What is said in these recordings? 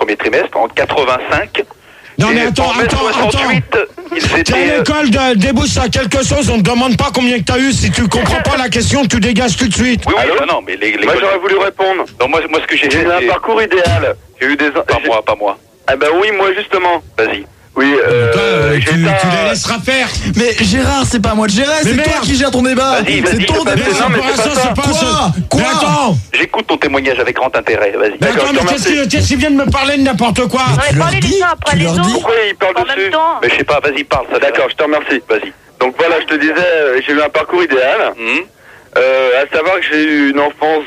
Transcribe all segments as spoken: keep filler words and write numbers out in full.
premier trimestre. En quatre-vingt-cinq. Non mais attends, attends, attends. T'es à l'école, de, débouche à quelque chose, on ne demande pas combien que t'as eu. Si tu comprends pas la question, tu dégages tout de suite. Oui, oui, bah non, mais les, les moi j'aurais voulu répondre. Non, moi, moi ce que j'ai J'ai fait, eu un c'est... parcours idéal. J'ai eu des... Pas moi, pas moi. Ah bah oui, moi justement. Vas-y. Oui, euh... Toi, euh, tu, un... tu les laisseras faire. Mais Gérard, c'est pas à moi de gérer, c'est toi qui gère ton débat. Vas-y, vas-y, C'est ton je te débat. passe- Non, mais pour c'est pas l'instant, ça. c'est pas Quoi ça. Quoi Mais attends. J'écoute ton témoignage avec grand intérêt, vas-y. Mais attends, mais qu'est-ce qu'il qu'est-ce qu'il vient de me parler de n'importe quoi? On avait parlé les uns après les autres. Pourquoi il parle En dessus même temps. Mais je sais pas, vas-y, parle. Ça D'accord, je te remercie. Vas-y. Donc voilà, je te disais, euh, j'ai eu un parcours idéal. Hum. Euh, à savoir que j'ai eu une enfance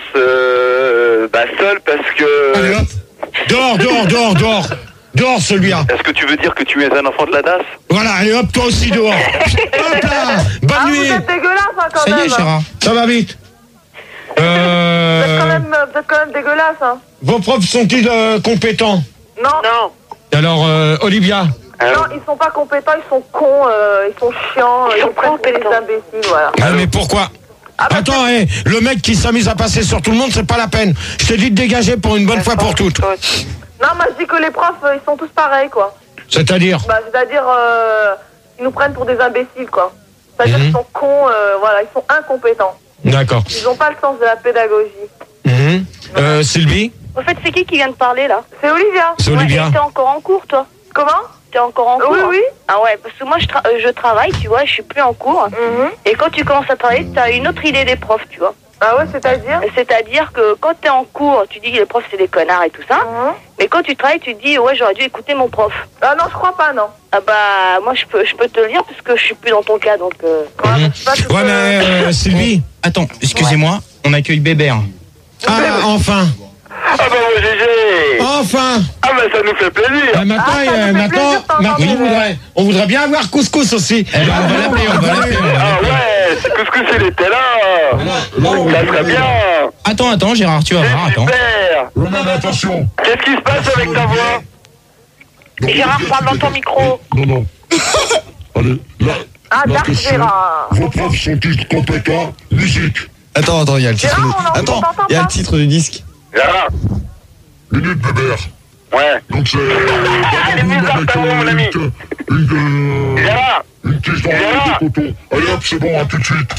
euh, bah, seule parce que... Allez hop. Dehors, dehors, dehors, dehors. Dehors celui-là. Est-ce que tu veux dire que tu es un enfant de la D A S? Voilà, allez hop, toi aussi dehors. Hop là. Bonne Ah, nuit. vous êtes dégueulasse hein, quand Ça y même. est, Gérard. Ça va vite. Vous êtes quand Euh, même, vous êtes quand même dégueulasse. Hein. vos profs sont-ils euh, compétents? Non. Non. Alors, euh, Olivia. Non, ils sont pas compétents, ils sont cons, euh, ils sont chiants, ils, ils sont prennent pour des imbéciles, voilà. Ah, mais pourquoi? Ah, bah, Attends, hé, le mec qui s'amuse à passer sur tout le monde, c'est pas la peine. Je te dis de dégager pour une bonne fois pour toutes. Non, moi je dis que les profs, euh, ils sont tous pareils, quoi. C'est-à-dire? Bah, c'est-à-dire, euh, ils nous prennent pour des imbéciles, quoi. C'est-à-dire Mhm. qu'ils sont cons, euh, voilà, ils sont incompétents. D'accord. Ils ont pas le sens de la pédagogie. Mhm. Euh, Sylvie? En fait, c'est qui qui vient de parler là? C'est Olivia. C'est Olivia. Ouais, et t'es encore en cours, toi? Comment? T'es encore en cours? Oui, oui. Ah ouais, parce que moi je, tra- euh, je travaille, tu vois, je suis plus en cours. Mhm. Et quand tu commences à travailler, t'as une autre idée des profs, tu vois. Ah ouais, c'est-à-dire? C'est-à-dire que quand t'es en cours, tu dis que les profs c'est des connards et tout ça. Mhm. Mais quand tu travailles, tu te dis ouais, j'aurais dû écouter mon prof. Ah non, je crois pas, non. Ah bah moi je peux je peux te le dire parce que je suis plus dans ton cas donc. Euh... Ouais, mais c'est pas tout Ouais, que- mais euh, Sylvie. Attends, excusez-moi, on accueille Bébert. Ah, enfin. Ah bah mon G G. Enfin. Ah bah ça nous fait plaisir. Ah, maintenant, Ah, ça nous euh, fait maintenant, plaisir de t'entendre. maintenant, on voudrait, on voudrait bien avoir couscous aussi. Eh ben, on va l'appeler, on va l'appeler. on va Ah l'appeler. ouais, c'est que ce que s'il était là. Ça serait bien. Attends, attends, Gérard, tu vas voir, C'est attends. super. Non, mais attention. Qu'est-ce qui se passe avec ta voix? Donc, Gérard, parle dans ton micro. Non, non. Allez, là. Ah, la Dark question. Gérard. Vos profs sont-ils compétents? Musique. Attends, attends, il y a le titre. Gérard, on en- Attends, on t'entend il y a pas. le titre du disque. Gérard. Minute Bébert. Ouais. Donc c'est... Les bizarres, avec t'as bon, mon euh, ami. une, une, euh, Gérard. une tige dans Gérard. le coton. Allez hop, c'est bon, à tout de suite.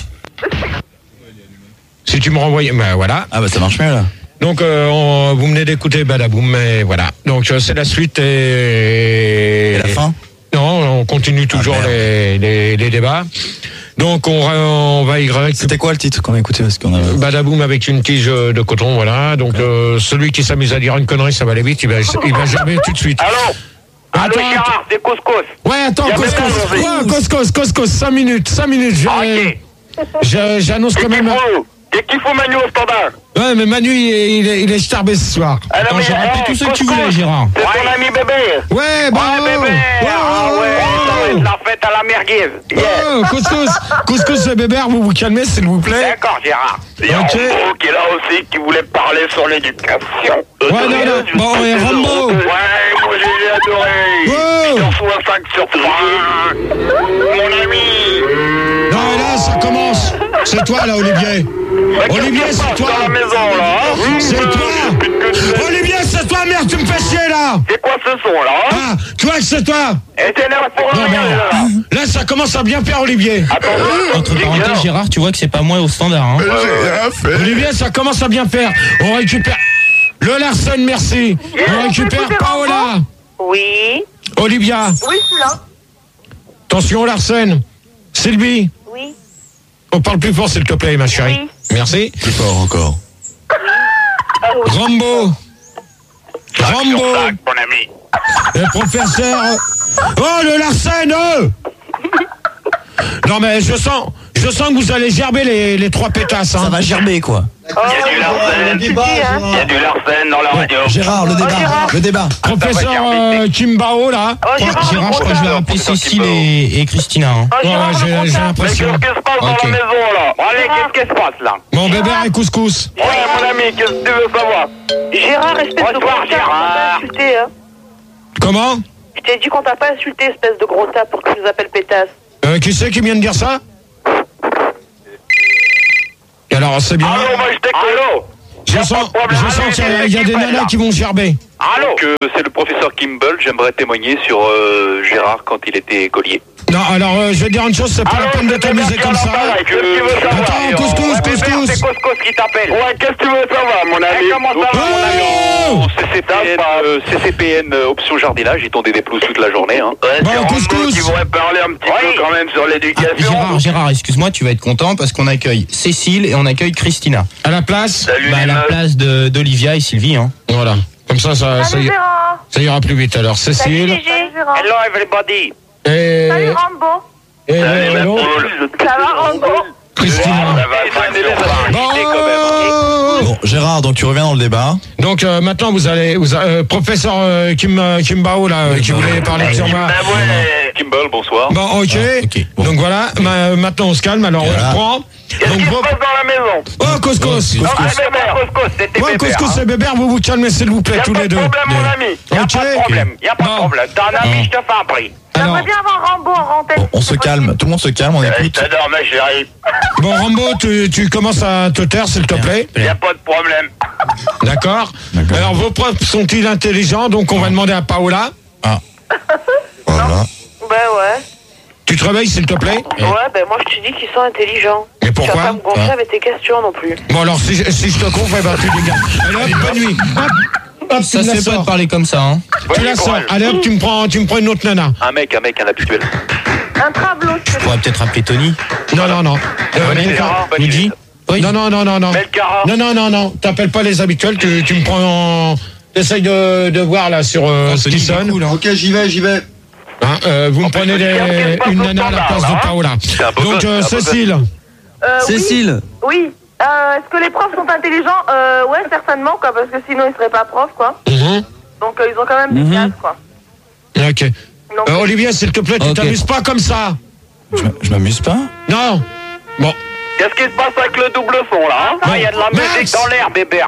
Si tu me renvoyais, ben voilà. Ah bah ça marche mieux là. Donc, euh, on- vous venez d'écouter Badaboum, mais voilà. Donc, euh, c'est la suite et... Et la fin? Non, on continue toujours Ah, merde. les, les, les débats. Donc, on, on va y récupérer C'était quoi le titre qu'on a écouté parce qu'on a... Badaboum avec une tige de coton, voilà. Donc, euh, celui qui s'amuse à dire une connerie, ça va aller vite, il va, il va gerber tout de suite. Allô. Allô Attends, Gérard, c'est Couscous. Ouais, attends, Y a couscous. même pas Ouais, couscous, couscous, cinq minutes, cinq minutes. je- Ok. je- J'annonce quand même. Qu'est-ce qu'il faut Manu au standard? Ouais, mais Manu, il est, il est, il est starbé ce soir. Alors, Attends, mais, j'ai rappelé eh, tous ceux que tu Couscous, voulais, Gérard. C'est ton ami bébé. Ouais, bah. Oh, le bébé. ouais, Ah ouais, ouais, ça va ouais. être la fête à la merguez. Yeah. Oh, couscous, couscous et Bébert, vous vous calmez, s'il vous plaît. D'accord, Gérard. Il y a Ok. Rambo qui est là aussi, qui voulait parler sur l'éducation. Ouais, non, non. Bon, et Rambo. Ouais, moi j'ai adoré. Oh. Je reçois cinq sur trois. Mon ami. Non, et là, ça commence. C'est toi, là, Olivier. Olivier, c'est toi. Dans la maison, là. hein C'est toi. Olivier, c'est toi, merde, tu me fais chier, là. C'est quoi ce son, là hein Ah, tu vois que c'est toi. Et t'énerve pour Non, rien, mais- là. Là, ça commence à bien faire, Olivier. Attention. Entre parenthèses, Gérard, tu vois que c'est pas moi au standard. Hein. J'ai rien fait. Olivier, ça commence à bien faire. On récupère le Larsen, merci. On récupère Paola. Oui. Olivia. Oui, je suis là. Attention, Larsen. Sylvie. Oui. On parle plus fort, s'il te plaît, ma chérie. Oui. Merci. Plus fort encore. Rambo. Rambo. Tac, mon ami. Le professeur. Oh, le Larsen, oh. Non, mais je sens, je sens que vous allez gerber les, les trois pétasses. Hein. Ça va gerber quoi. Il y a du Larsen. Tu dis, hein. Il y a du Larsen dans la radio. Gérard, le débat, Gérard. le débat. Professeur euh, Kimbao, là. Oh, Gérard, Gérard, je crois que je vais rappeler Cécile et, et Christina. Hein. Oh, Ouais, Gérard, j'ai- le j'ai comptable. Mais l'impression. qu'est-ce qui se passe dans Ok. la maison, là? Allez, qu'est-ce qui se passe, là? Mon bébé et couscous. Ouais, mon ami, qu'est-ce que tu veux savoir? Gérard, espèce de Bonsoir, gros tape, Gérard. on t'a insulté, hein. Comment? Je t'ai dit qu'on t'a pas insulté, espèce de gros tape, pour que tu nous appelles pétasse. euh, Qui c'est qui vient de dire ça? Alors, c'est bien. Allô, moi, je t'écoute. Je sens, je sens qu'il y a, il y a des nanas qui vont gerber. Allô. Donc, euh, c'est le professeur Kimball. J'aimerais témoigner sur euh, Gérard quand il était écolier. Non, alors euh, je vais dire une chose, c'est pas la peine de t'amuser comme ça. Qu'est-ce que tu veux savoir? Attends, couscous, couscous. C'est Couscous qui t'appelle. Ouais, qu'est-ce que tu veux savoir, mon ami? Comment ça va, mon ami? Oh C C P N, euh, C C P N euh, option jardinage, ils tondaient des pelouses toute la journée. Hein. Ouais, Bon, c'est Rambo couscous. qui voudrait parler un petit Oui. peu quand même sur Ah, l'éducation. Gérard, Gérard, excuse-moi, tu vas être content parce qu'on accueille Cécile et on accueille Christina. À la place. Salut Bah, à les la meufs. place de d'Olivia et Sylvie, hein. Voilà. Comme ça, ça, ça, Salut ira, Gérard. ça ira plus vite. Alors, Salut Cécile. Gégé. Salut Gérard. Hello everybody. Et. Salut Rambo. Et. Salut ma et l'autre, poule. Ça va Rambo? Christina. Ça va, C'est un élève à Bon. quitter, quand même. Bon, Gérard, donc tu reviens dans le débat. Donc euh, maintenant vous allez, vous, euh, professeur euh, Kim euh, Kimbao là, euh, qui voulait parler sur moi. Bah ouais. Kimball, bonsoir. Bon, ok. Ah, ok, bon. Donc voilà. ma- maintenant on se calme. Alors on Voilà. reprend. Qu'est-ce Donc qui se vous- passe dans la maison? oh couscous. Non, c'est pas Couscous, c'était Ouais, Bébert. couscous et Bébert, vous vous calmez s'il vous plaît Y'a tous pas les de deux. problème, mon ami. Y'a Ok. pas de problème. Y'a pas de Bon. problème. T'as un ami, je te fais un prix. Alors, J'aimerais bien avoir Rambo en antenne. On, on se calme, tout le monde se calme, on Je écoute. t'adore, ma chérie. bon Rambo, tu, tu commences à te taire s'il te plaît. Y'a pas de problème. D'accord. D'accord. Alors vos profs sont-ils intelligents? Donc on va demander à Paola. Voilà. Ben ouais. Tu te réveilles s'il te plaît. Ouais, ben moi je te dis qu'ils sont intelligents. Mais Tu vas pourquoi pas me gonfler avec tes questions non plus. Bon alors si, je- si je te gonfle, eh ben tu dégages. Allez hop, bonne nuit. Hop, hop, Ça tu se la fait pas sors. de parler comme ça, hein. Tu la sors. Allez hop, tu me prends, tu me prends une autre nana. Un mec, un mec, un habituel. Un travelot. Je pourrais peut-être appeler Tony. Non non non. Euh, Ouais, Melka- Gérard, pas Luigi d'idée. Oui. non non non non non. Melkara. Non non non non. T'appelles pas les habituels. Tu, tu me prends. En... T'essayes de, de voir là sur euh, ce Tony, qui il est sonne. cool, hein. Ok, j'y vais, j'y vais. Hein, euh, vous me prenez qu'est-ce qui se des- passe une au nana à la standard, place de là, hein Paola. C'est un beau Donc gosse, euh, c'est un beau Cécile. Euh, oui. Oui. Euh, Est-ce que les profs sont intelligents? Euh, ouais, certainement, quoi, parce que sinon ils seraient pas profs, quoi. Mhm. Donc euh, ils ont quand même des classes, quoi. Ok. Donc, Euh, Olivier, s'il te plaît, tu Ok. t'amuses pas comme ça. Je, m- je m'amuse pas. Non. Bon. Qu'est-ce qui se passe avec le double son, là? hein Ah, il y a de la Max. musique dans l'air, Bébert.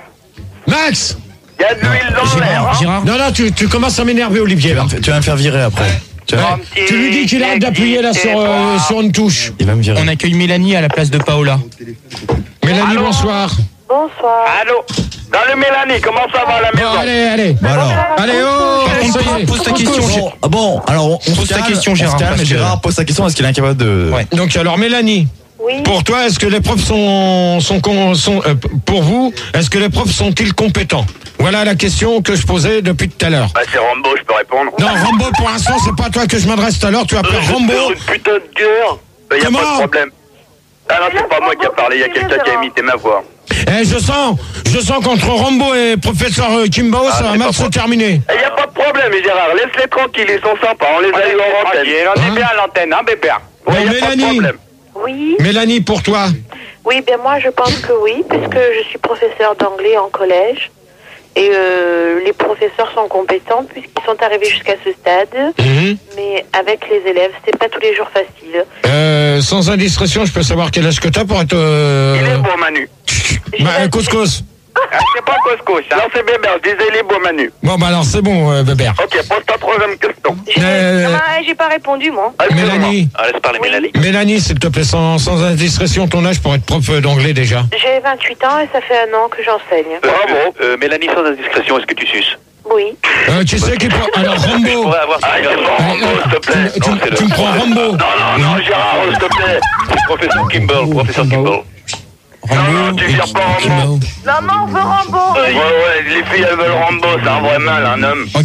Max. Il y a de l'huile dans l'air. Gérard, hein. Gérard, Non non, tu, tu commences à m'énerver, Olivier. Tu Là. vas, me, fa- tu vas me faire virer après. Tu, vas- Un petit Tu lui dis qu'il arrête d'appuyer là sur, euh, sur une touche. il va me virer. on accueille Mélanie à la place de Paola. Mélanie, Allô. bonsoir. Bonsoir. Allô? Salut Mélanie, comment ça va à la Bon, maison? allez, allez. Bon alors. Allez, oh, Par contre, ça y est. pose ta question, Gérard. Bon, ah bon, alors on, on Pose se ta calme, question, on se Gérard, calme, parce et que- Gérard pose sa question, est-ce qu'il est incapable de... Ouais. Donc alors Mélanie, Oui. pour toi, est-ce que les profs sont, sont, con- sont euh, pour vous, est-ce que les profs sont-ils compétents? Voilà la question que je posais depuis tout à l'heure. Bah, c'est Rambo, je peux répondre. Non, Rambo, pour l'instant, c'est pas à toi que je m'adresse tout à l'heure. Tu appelles Euh, Rambo. Une putain de gueule. Bah, y a Comment pas de problème. Ah non, c'est pas moi qui a parlé, y a quelqu'un qui a imité ma voix. Eh, je sens, je sens qu'entre Rambo et professeur euh, Kimbao, ça va c'est mal pas se moi. terminer. Il n'y a pas de problème, Gérard. Laisse-les tranquilles, ils sont sympas. On les a eu en antenne. On Hein est bien à l'antenne, hein, Bébert? Bon, Ouais, y a pas de Mélanie. problème. Oui. Mélanie, pour toi. Oui, ben moi je pense que oui, puisque je suis professeur d'anglais en collège. Et euh, les professeurs sont compétents puisqu'ils sont arrivés jusqu'à ce stade. Mhm. Mais avec les élèves, c'est pas tous les jours facile. Euh, sans indiscrétion, je peux savoir quel âge que t'as pour être... euh, Il est beau, Manu. Bah, euh, couscous. Ah, c'est pas Couscous, hein. Non, c'est Bébert. Je disais, il est beau, Manu. Bon, bah alors, c'est bon, euh, Bébert. Ok, pose ta troisième question. J'ai Euh, ah bah, j'ai pas répondu, moi. Ah, excuse-moi. Mélanie. Ah, laisse parler Oui. Mélanie. Mélanie, s'il te plaît, sans, sans indiscrétion, ton âge pour être prof euh, d'anglais déjà. J'ai vingt-huit ans et ça fait un an que j'enseigne. Euh, Bravo. euh, Mélanie, sans indiscrétion, est-ce que tu suces? Oui. Euh, tu sais qui peut... Alors, Je Rambo. pourrais avoir... Ah, c'est bon, Rambo, s'il te plaît. Tu, tu- Non, c'est le- tu me prends Rambo. Non, non, non, Gérard, s'il te plaît. Professeur Kimball, professeur Kimball. Rambo non, tu et gères pas Rambo. Kimbao. Non, non, on veut Rambo. Ouais, ouais, les filles, elles veulent Rambo. C'est un vrai mal, un homme. Ok.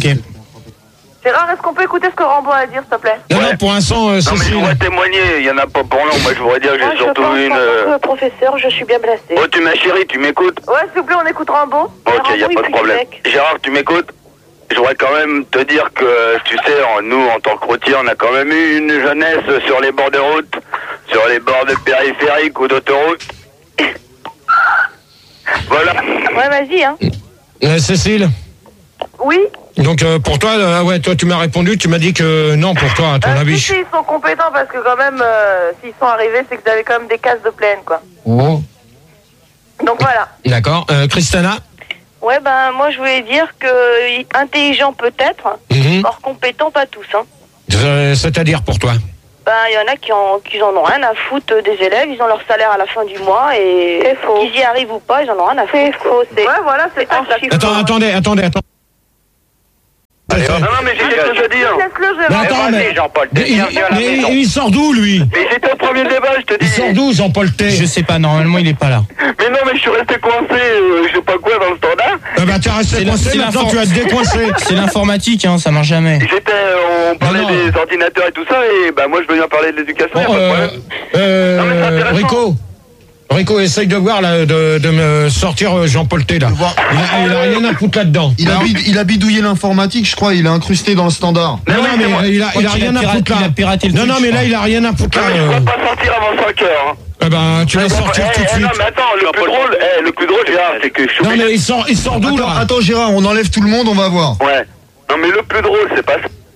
Gérard, est-ce qu'on peut écouter ce que Rambo a à dire, s'il te plaît? Non, non, pour l'instant, euh, Non, mais je Cécile. voudrais témoigner. Il y en a pas pour long. Moi, je voudrais dire que Moi, j'ai je surtout pense une... qu'en euh, tant que professeur, je suis bien placée. Oh, tu ma chérie, tu m'écoutes? Ouais, s'il vous plaît, on écoute Rambo. Ok, Rambo, y a il pas de pue problème. du bec. Gérard, tu m'écoutes? Je voudrais quand même te dire que, tu sais, en- nous, en tant que routiers, on a quand même eu une jeunesse sur les bords de route, sur les bords de périphériques ou d'autoroute. Voilà. Ouais, vas-y, hein. Euh, Cécile. Oui. Donc, euh, pour toi, euh, ouais, toi, tu m'as répondu, tu m'as dit que non, pour toi, à ton Euh, avis. si, si, ils sont compétents parce que quand même, euh, s'ils sont arrivés, c'est qu'ils avaient quand même des cases de plaine, quoi. Oh. Donc voilà. D'accord. Euh, Christina. Ouais, ben, moi, je voulais dire que euh, intelligent peut-être, Mhm. or compétent pas tous, hein. Euh, C'est-à-dire pour toi. Ben, il y en a qui, en, qui en ont rien à foutre des élèves, ils ont leur salaire à la fin du mois et C'est faux. qu'ils y arrivent ou pas, ils en ont rien à foutre. C'est faux, c'est... Ouais, voilà, c'est C'est archi archi faux. Attends, attendez, attendez, attendez. Non, non, mais j'ai quelque chose à dire. Laisse-le, Mais Gérard. attends, mais, Jean-Paul, mais, il, mais il- il sort d'où, lui? Mais j'étais au premier débat, je te dis. Il sort d'où, Jean-Paul T? Je sais pas, normalement il est pas là. Mais non, mais je suis resté coincé, euh, je sais pas quoi, dans le standard. Eh ben, t'es resté C'est la- coincé, c'est maintenant l'info- tu vas te décoincer. C'est l'informatique, hein, ça marche jamais. J'étais, euh, on parlait Non, non. des ordinateurs et tout ça, et bah moi je venais parler de l'éducation, Bon, y a pas de euh, problème. euh, Non, mais c'est intéressant. Rico, Rico, essaye de voir, là, de, de me sortir euh, Jean-Paul T, là. voir. Il a, il a rien à foutre là-dedans. Il a, bid- il a bidouillé l'informatique, je crois, il est incrusté dans le standard. Non, non, oui, mais c'est moi. il a, il a crois qu'il rien a à piraté- foutre là. il a piraté le non, truc, non, mais je là, crois. il a rien à foutre Non, là. mais je euh. peux pas sortir avant cinq heures. Hein. Eh ben, tu vas sortir Eh, tout de eh, suite. non, mais attends, le plus drôle, eh, le plus drôle, Gérard, c'est que je suis Non, obligé- mais il sort, il sort d'où, Attends, là? attends, Gérard, on enlève tout le monde, on va voir. Ouais. Non, mais le plus drôle, c'est pas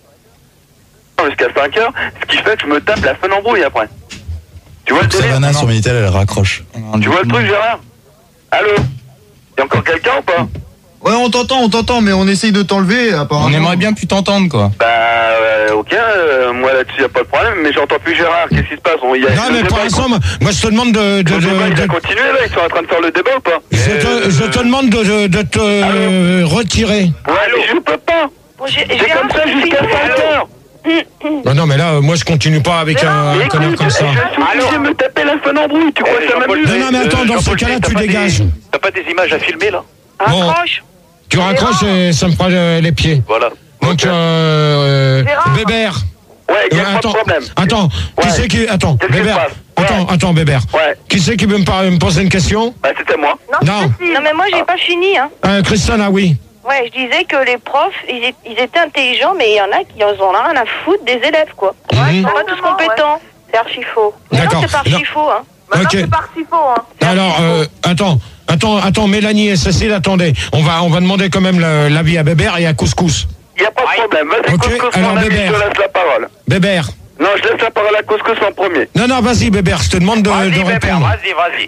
ça. Jusqu'à cinq heures, ce qui fait que je me tape la fun embrouille après. Tu vois le délire? Savannah sur Minitel, elle raccroche. Tu vois le truc, Gérard? Allô? Y'a encore quelqu'un ou pas? Ouais, on t'entend, on t'entend, mais on essaye de t'enlever, apparemment. On aimerait bien plus t'entendre, quoi. Bah, euh, ok, euh, moi là-dessus y'a pas de problème, mais j'entends plus Gérard, qu'est-ce qui se passe? On, y a, Non, le mais pour débat, l'instant, moi, moi, je te demande de. de, le de- débat, il a de- continué là, ils sont en train de faire le débat ou pas? je, te, je te demande de, de, de te euh, retirer. Ouais, mais je peux pas! Bon, j'ai- C'est Gérard, comme ça je jusqu'à finis. cinq heures! Non, non, mais là, euh, moi, je continue pas avec un, un connard comme ça. Je suis obligé de me taper la fun embrouille, tu crois que ça m'amuse? Non, non, mais attends, dans ce Jean-Paul, cas-là, t'as tu pas dégages. des- T'as pas des images à filmer là? Bon. Raccroche. Tu raccroches et ça me prend euh, les pieds. Voilà. Donc, euh, Gérard. Bébert. Ouais, Euh, y'a pas de attends, problème. attends, qui Ouais. c'est qui. Attends, Qu'est-ce qui se Bébert. passe? Attends, Ouais. attends, Bébert. Ouais, Qui c'est qui veut me, par- me poser une question? bah c'était moi. Non. Non, mais moi, j'ai pas fini, hein. Euh, Christiane, ah oui. Ouais, je disais que les profs, ils, é- ils étaient intelligents, mais il y en a qui en ont rien à foutre des élèves, quoi. Mhm. Ils sont pas tous compétents. C'est archi faux. Mais non, D'accord. c'est pas Non. archi faux, hein. Maintenant, Ok. c'est parti faux, hein. Alors, euh, attends, attends, attends, Mélanie et Cécile, attendez. On va, on va demander quand même le- l'avis à Bébert et à Couscous. Y'a pas de problème, vas-y, Ok, Couscous, alors, mon ami, je Bébert. te laisse la parole. Bébert. Non, je laisse la parole à Couscous en premier. Non, non, vas-y, Bébert, je te demande de, de répondre. vas-y, vas-y.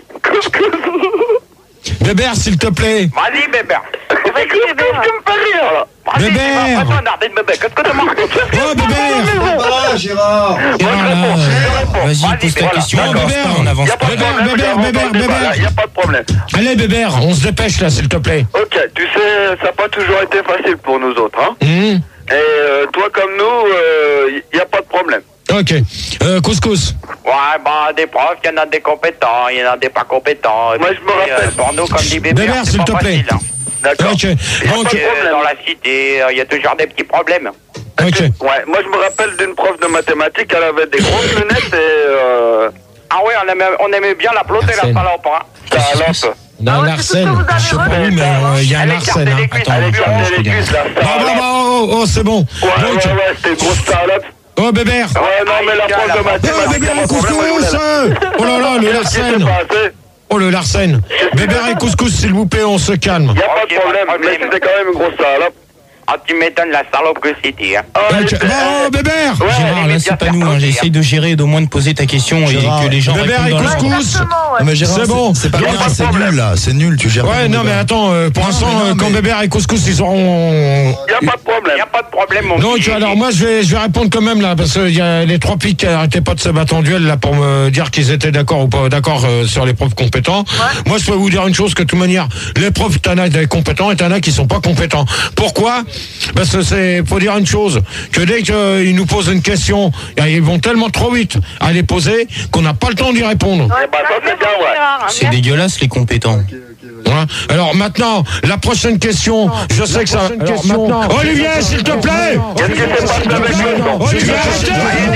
Bébert, s'il te plaît. Vas-y, Bébert. Vas-y, Bébert. Tu me fais rire, là. Bébert. Qu'est-ce que tu marques? Oh, Bébert. Ah, Gérard. Gérard, vas-y, pose ta voilà. question, on D'accord. avance pas, on avance Y'a pas. pas de Bébert, problème, Bébert, Gérard, Bébert, on parle Bébert. pas, Y'a pas de problème. Allez, Bébert, on se dépêche là, s'il te plaît. Ok, tu sais, ça n'a pas toujours été facile pour nous autres, hein. Hum, Et euh, toi comme nous, euh, y a pas de problème. Ok. Euh, Couscous. Ouais, bah, des profs, il y en a des compétents, il y en a des pas compétents. Et Moi, puis, je me rappelle. euh, pour nous, comme dit Bébert, Bébert, c'est s'il pas te plaît. facile, hein. D'accord. Ok. Y a Donc, pas de Euh, problème. dans la cité, euh, il y a toujours des petits problèmes. ok. Ouais, moi je me rappelle d'une prof de mathématiques, elle avait des grosses lunettes et euh, Ah oui, on aimait, on aimait bien l'applaudir, la Arsène. salope, hein. salope. Non, Ah ouais, Arsène. c'est tout ce que vous avez Je sais pas remarqué, où, mais euh, il y a un Elle Arsène. écartait Hein. les cuisses, Attends, Elle lui attends, tournait je les regarde. cuisses, la Bah, bah, salope. bah, oh, oh, c'est bon. Ouais, Donc, ouais, ouais, c'était une grosse salope. oh, Bébert. Ouais, non, mais la prof de Oh, mathématiques, Bébert y a et pas de problème, moi, je Couscous. voulais la- Oh là là, le Qu'est-ce qui s'est Larsen. passé? Oh, le Larsen. Bébert et Couscous, s'il vous plaît, on se calme. Y a pas Ok, de pas de problème, mais problème. c'était quand même une grosse salope. Ah, tu m'étonnes la salope que c'était, hein. Ah, elle Ok. était- Oh, Bébert. Ouais, Gérard, elle là, est c'est bien pas nous, hein. faire J'essaye de gérer, d'au moins de poser ta question Gérard, et que les gens Bébert et répondent dans la... Couscous. Exactement, Non, ouais. mais Gérard, C'est bon. C'est pas Donc, bien, pas de c'est problème. nul là, c'est nul, tu gères pas Ouais, le non, mais débat. attends, euh, pour Non, l'instant, mais non, euh, quand mais- Bébert et Couscous, ils auront. Y a pas de Il problème. n'y a pas de problème, mon Donc, petit. alors, moi, je vais, je vais répondre quand même, là, parce qu'il y a les trois pics qui arrêtaient pas de se battre en duel, là, pour me dire qu'ils étaient d'accord ou pas d'accord euh, sur les profs compétents. Moi, je peux vous dire une chose, que de toute manière, les profs, t'en as des compétents et t'en as qui sont pas compétents. Pourquoi? Parce que c'est, faut dire une chose, que dès qu'ils nous posent une question, ils vont tellement trop vite à les poser qu'on n'a pas le temps d'y répondre. Eh ben, ça, c'est bien, ouais. Gérard, hein. C'est dégueulasse, les compétents. Voilà. Alors maintenant, la prochaine question, je sais que ça. Alors, maintenant, Olivier, s'il te plaît. Qu'est-ce qui s'est passé avec le temps? Olivier, arrêtez.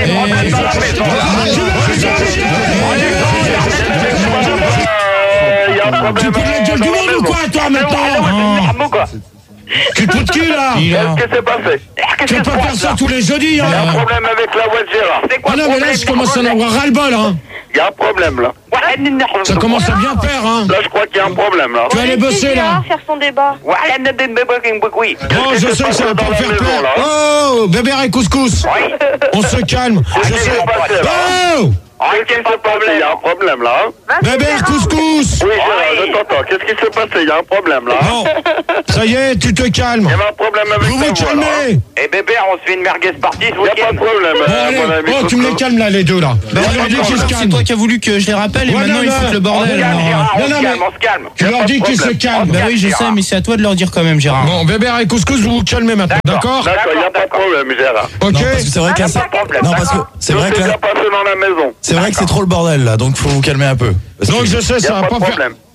Euh, y a un Tu problème. peux la gueule du monde ou quoi, toi, maintenant? Bravo, quoi. Tu te fous de qui, là? Qui, là Qu'est-ce qui s'est passé? Tu peux pas faire ça tous les jeudis, Y a un hein? problème avec la voix de Gérard. C'est quoi Ah le non, mais là, problème? je commence à en avoir ras-le-bol, hein? Y a un problème là. Ça commence à bien faire, hein? Là, je crois qu'il y a un problème là. Tu vas aller bosser, là? Gérard faire son débat. Voilà, ne te me pas oui. Oh, je sais que ça va pas faire peur. Oh, Bébert et Couscous. On se calme. Je Qu'est-ce qui sais. s'est passé là? Oh! Qu'est-ce qui s'est passé? Il y a un problème là. Bébert Couscous. Oui, Gérard, je t'entends. Qu'est-ce qui s'est passé? Il y a un problème là. Bon, ça y est, tu te calmes. Il y avait un problème avec Vous ta vous voix, là. calmez. Et bébé, on se fait une merguez partie ce Il n'y a pas week-end. de problème. Bon, euh, allez, mon ami oh, tu me les Coco. calmes là, les deux là. Bah, On leur dit qu'ils se c'est calment. toi qui as voulu que je les rappelle et Ouais, maintenant non, ils non. foutent le On bordel. se calme, alors. Gérard, Non, on non, se mais- calme, on se calme. Tu leur dis qu'ils se calment. Bah oui, je sais, mais c'est à toi de leur dire quand même, Gérard. Bon, Bébert et Couscous, vous vous calmez maintenant, d'accord? D'accord, il n'y a pas de problème, Gérard. Ok. Non, parce que c'est vrai que là, c'est- non, parce que c'est Tout vrai que s'est là, bien passé dans la maison. c'est vrai que c'est trop le bordel là, donc faut vous calmer un peu. Parce Donc que- je sais, Il n'y ça a va pas de pas faire. problème.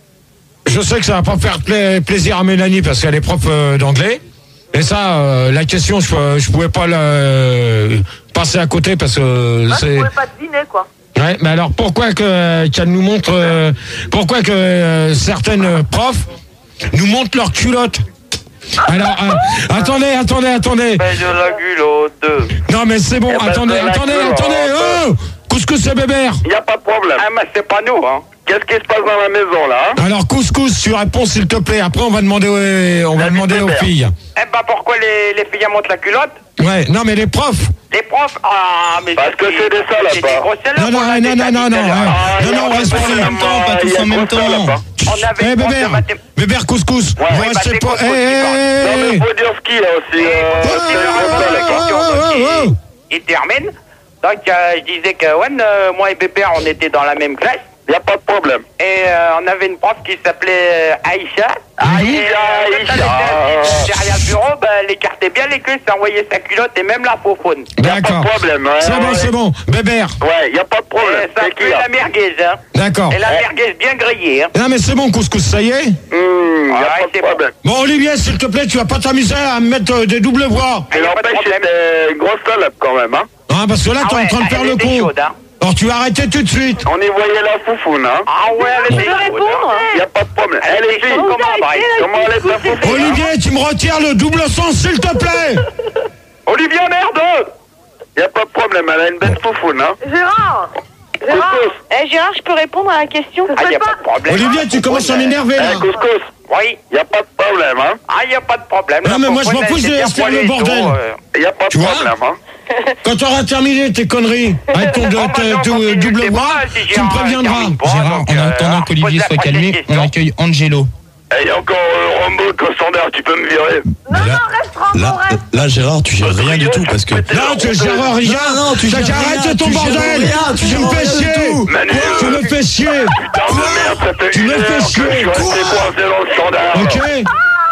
Je sais que ça va pas faire pla- plaisir à Mélanie parce qu'elle est prof euh, d'anglais. Et ça, euh, la question, je, je pouvais pas la euh, passer à côté parce que Moi, je c'est. pouvais pas deviner, quoi. Ouais, mais alors pourquoi que qu'elle nous montre, euh, pourquoi que euh, certaines profs nous montrent leurs culottes? Alors, euh, attendez, attendez, attendez. Mais de la gulotte. Non mais c'est bon, Eh ben, attendez, c'est la attendez, culotte. attendez. Oh, Couscous et Bébert. Il n'y a pas de problème. Ah, mais c'est pas nous, hein. Qu'est-ce qui se passe dans la maison là? Alors Couscous, tu réponds s'il te plaît. Après on va demander, aux, on va La demander aux Bébert. filles. Eh ben, pourquoi les, les filles montent la culotte? Ouais, non mais les profs. Les profs, ah, mais Parce que c'est des salopes, c'est des hein. gros salopes, Non, non, on a non, déjà non, dit non, tout à non, l'heure. ouais. Ah, Non, il y a non, on pas reste de pas en problème. même temps, pas tous Il y a en même trop de salopes, temps. hein. On avait Eh une prof de Bébert, mathématiques. Bébert Couscous, Ouais, vous bah, restez c'est pas. Couscous Eh, qui eh, Non, mais eh, faut dire ce qu'il y a aussi. euh, Et c'est le le rapport salopes, de la hein. question, oh, donc, oh, oh. il, il termine. Donc, euh, je disais que ouais, euh, moi et Bébert, on était dans la même classe. Il n'y a pas de problème. Et euh, on avait une prof qui s'appelait euh, Aïcha. Aïcha, Et, euh, quand elle Aïcha. était assise derrière le bureau, bah, elle écartait bien les cuisses, envoyait sa culotte et même la faufaune. Il n'y a pas D'accord. de problème. ouais, C'est bon, ouais. c'est bon. Bébert, Ouais, il n'y a pas de Et problème. ça C'est qui pue là? la merguez, hein. d'accord. Et la merguez bien grillée, hein. Non mais c'est bon Couscous, ça y est. Il n'y Ouais, a pas de c'est bon. problème. Bon Olivier, s'il te plaît, tu vas pas t'amuser à me mettre euh, des doubles voix. Mais y a pas de n'empêche, problème. c'était une grosse salope quand même. Hein. Hein, parce que là, Ah t'es ouais, en train de faire elle le était con. chaude, hein. Alors tu vas arrêter tout de suite. On y voyait la foufoune. Hein. Ah ouais, elle Je était peux chaude, répondre hein. Il n'y a pas de problème. Elle est était fille. chaude comme un braille. Comment elle est ta foufoune? Olivier, tu me retires le double sens, s'il te plaît. Olivier, merde! Il n'y a pas de problème, elle a une belle foufoune. Hein. Gérard Gérard Couscous. Eh Gérard, je peux répondre à la question? Ah, y a pas de problème. Olivier, tu commences à m'énerver là. Eh, couscous, Oui. il n'y a pas de problème. Hein. Ah, y a pas de problème. Non, La mais moi, je m'en faufaune, fous, elle je était laisse bien faire le poilée et bordel. tout, euh. Il n'y a pas de Tu vois? problème. Hein. Quand t'auras terminé tes conneries avec ton, Oh, ta- maintenant, ta- continue, double c'est voix, pas mal, si tu me Gérard préviendras. termine pas, Gérard, donc, en euh, attendant alors, qu'Olivier pose la soit prochaine calmé, question. on accueille Angelo. Et il y a encore euh, Rambo au standard, tu peux me virer. Non, Mais là- non, reste, Rambo, Là, reste. là, Gérard, tu gères rien du tout parce que. Non, tu gères rien. Non, non, tu T'as gères qu'à rien, arrêter ton tu gères bordel. rien, tu Tu me gères fais rien du chier. tout. Manu, Tu me fais chier. putain de merde, ça fait Tu une me fais heure que chier. je suis resté coincé dans le standard. Ok.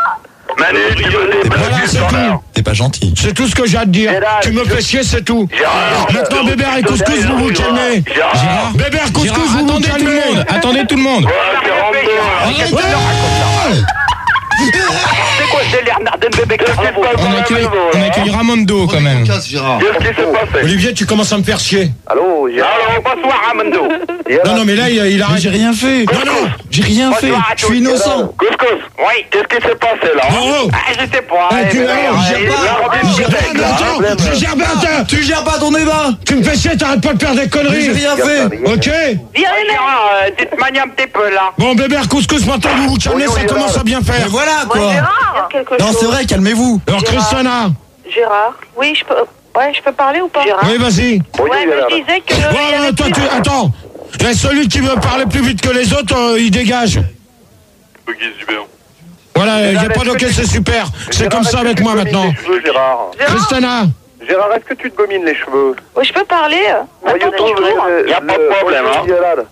Manu, tu me déplaces Voilà, du c'est standard. tout. T'es pas gentil. C'est tout ce que j'ai à te dire. Gérard, Tu me je- fais chier, c'est tout. Gérard, Maintenant, je- Bébert et je- Couscous, Gérard, vous vous calmez. Gérard, Bébert, Couscous, Gérard, vous vous attendez tout le calmez. monde. Attendez tout le monde. Ouais, c'est Rambo. Ouais. C'est quoi, c'est Leonardo Bébé Qu'est-ce qui se passe dans On la accueille, maison, on là? accueille Ramondo quand même. Casse, Gérard. Qu'est-ce qui s'est passé? Olivier, tu commences à me faire chier. Allô, Gérard. Alors, bonsoir, Ramondo. Non, non, mais là, il, il Mais arrête. j'ai rien fait. Non, non. J'ai rien fait. Bonsoir à Je suis tous. innocent. Couscous, Oui. qu'est-ce qui s'est passé là? Non. Ah, je sais pas. Ah, eh, tu mais vois, non, je eh, gère pas. là, on Je est gère direct, pas, mais là. attends, je gère bien, attends. Tu gères pas ton débat. Tu me fais chier, t'arrêtes pas de faire des Mais conneries. j'ai rien fait. Ok. Viens, Gérard, euh, tu te manies un petit peu, là. Bon, Bébert, Couscous, maintenant vous vous calmez, Oui, oui, ça commence là. à bien Mais faire. voilà Moi, quoi. Gérard Quelque Non, chose. c'est vrai, calmez-vous. Alors, Christiana. Gérard. Oui, je peux. Ouais, je peux parler ou pas? Gérard. Oui, vas-y. Oui, Ouais, mais Gérard. je disais que. Ouais, il y ouais, avait toi, plus tu. de- Attends. Et celui qui veut parler plus vite que les autres, euh, il dégage. Ok, super. Voilà, il n'y a pas de ok, c'est super. C'est comme ça avec moi maintenant. Gérard. Christiana. Gérard, est-ce que tu te gomines les cheveux? Oui, je peux parler. Attendez, je tourne. Il n'y a pas de problème, hein.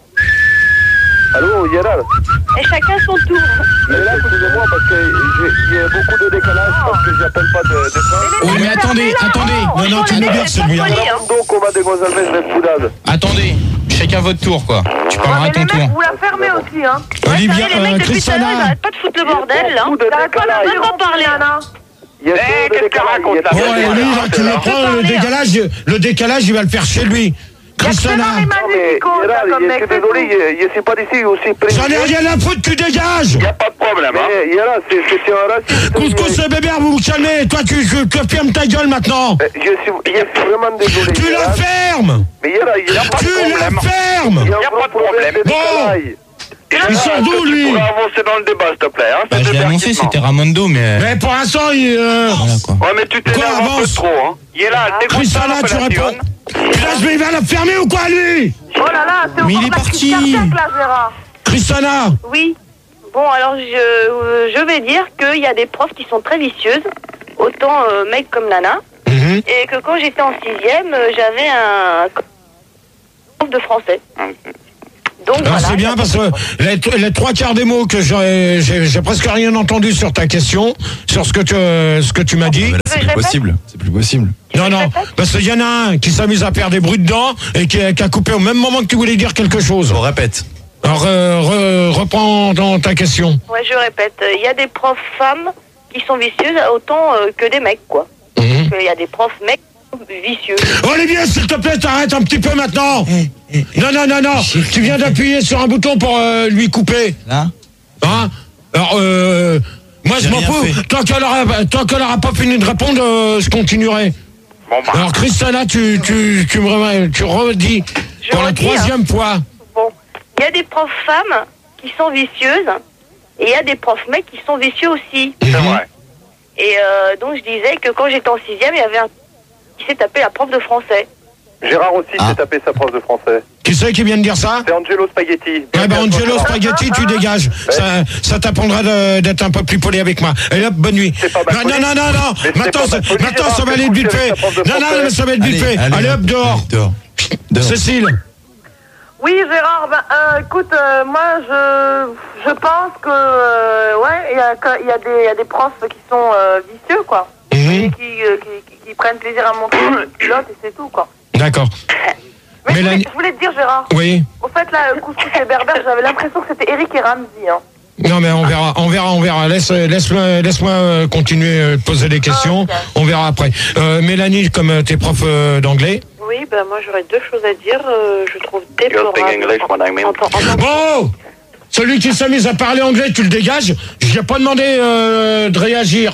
Allô, Gérard. Et chacun son tour. Mais là, excusez-moi, parce qu'il y a beaucoup de décalage, parce que j'appelle pas de, de fin. Oui, mais attendez, attendez. Non, non, tu me libères celui-là. Donc, on va de Gonzalez de Foudade. Attendez. Chacun votre tour quoi. Tu Ouais, parleras mais à ton les tour. mecs, vous la fermez aussi, hein. Olivia, Ouais, ça y est, les mecs, euh, depuis tout à l'heure, ils Christiana. arrêtent pas de foutre le bordel, là. T'arrêtes pas la même pas parler. nana. Il y a Eh, trop de qu'est-ce qu'elle décalage, raconte, il y a là? trop Bon, de et lui, décalage, là, tu là. me prends le décalage, le décalage, il va le faire chez lui. Christiana. Gérard est Non, mais magnifico, ça, Gérard, comme je mec, suis c'est désolé, tout. je, je suis pas d'ici aussi près. J'en ai rien à foutre, tu dégages. Il n'y a pas de problème, hein. Mais Gérard, c'est c'est un raciste. Couscous et Bébert, vous vous calmez. Toi, tu, tu, tu fermes ta gueule maintenant. Euh, Je suis, je suis vraiment désolé. Tu la Gérard. fermes. Mais Gérard, il y a pas de Tu problème. la fermes. Il y a Y a un pas gros de problème. problème de Bon. décalage. Il sort d'où, lui? Tu pourrais avancer dans le débat, s'il te plaît, hein. Bah, je C'est l'ai annoncé, divertissement. c'était Ramondo, mais. Mais pour l'instant, il. euh, Voilà quoi. Ouais, mais tu Quoi, t'énerves un peu avance. trop, hein. Il est là, dégonfle Christiana, la tu réponds. relation. Putain, je vais il va la fermer ou quoi, lui? Oh là là, c'est au Mais bord il est de la parti. crise cardiaque, là, Gérard. Christiana. Oui. Bon, alors je, euh, je vais dire qu'il y a des profs qui sont très vicieuses, autant euh, mecs comme Nana, Mhm. et que quand j'étais en sixième, euh, j'avais un prof de français. Donc Alors voilà. c'est bien parce que les, les trois quarts des mots que j'ai, j'ai, j'ai presque rien entendu sur ta question, sur ce que tu, ce que tu m'as dit. Mais là, c'est Je plus répète possible. C'est plus possible. Non, non, parce qu'il y en a un qui s'amuse à faire des bruits dedans et qui, a- qui a coupé au même moment que tu voulais dire quelque chose. On répète. Alors, euh, re- reprends dans ta question. Ouais, je répète, il y a des profs femmes qui sont vicieuses autant euh, que des mecs, quoi. Mhm. Il y a des profs mecs vicieux. Olivier, s'il te plaît, t'arrêtes un petit peu maintenant. Non, non, non, non. Tu viens d'appuyer sur un bouton pour euh, lui couper. Là Hein? Alors, euh, moi, je J'ai m'en rien fous. fait. Tant qu'elle aura, tant qu'elle aura pas fini de répondre, euh, je continuerai. Bon, bah. Alors, Christiana, tu, tu, tu me remets- tu redis Je pour la redis, troisième fois. Bon, il y a des profs femmes qui sont vicieuses et il y a des profs mecs qui sont vicieux aussi. C'est vrai. Et euh, donc je disais que quand j'étais en sixième, il y avait un qui s'est tapé la prof de français. Gérard aussi Ah. s'est tapé sa prof de français. Qui c'est qui vient de dire ça? C'est Angelo Spaghetti. Ouais, ben Angelo Spaghetti, tu dégages. Ça, ça t'apprendra de- d'être un peu plus poli avec moi. Allez hop, bonne nuit. C'est pas Non, mal non, poli. non, non, non. Mais c'est Maintenant, pas ça, mal poli, maintenant, Gérard, ça va de aller vite coucher fait. avec ta prof de Non, non, français. mais ça va être vite fait. Allez hop, dehors. Allez, dehors. Dehors. Cécile. Oui, Gérard, ben, euh, écoute, euh, moi, je, je pense que, euh, ouais, il y a, que- il y, a des- il y a des profs qui sont euh, vicieux, quoi. Mhm. Et qui, euh, qui, qui, qui prennent plaisir à montrer les culottes et c'est tout, quoi. D'accord. Mais je voulais, Mélanie- je voulais te dire, Gérard, Oui. au fait, là, Couscous et Berbère, j'avais l'impression que c'était Eric et Ramsey, hein. Non, mais on verra, on verra, on verra. Laisse, laisse-moi, laisse-moi euh, continuer euh, de poser des questions. Ah, ok. On verra après. Euh, Mélanie, comme euh, t'es prof euh, d'anglais. Oui, ben moi j'aurais deux choses à dire. Euh, je trouve speak déplorable. English, madame. En, en, en, en, Bon, celui qui s'amuse à parler anglais, tu le dégages. Je n'ai pas demandé euh, de réagir.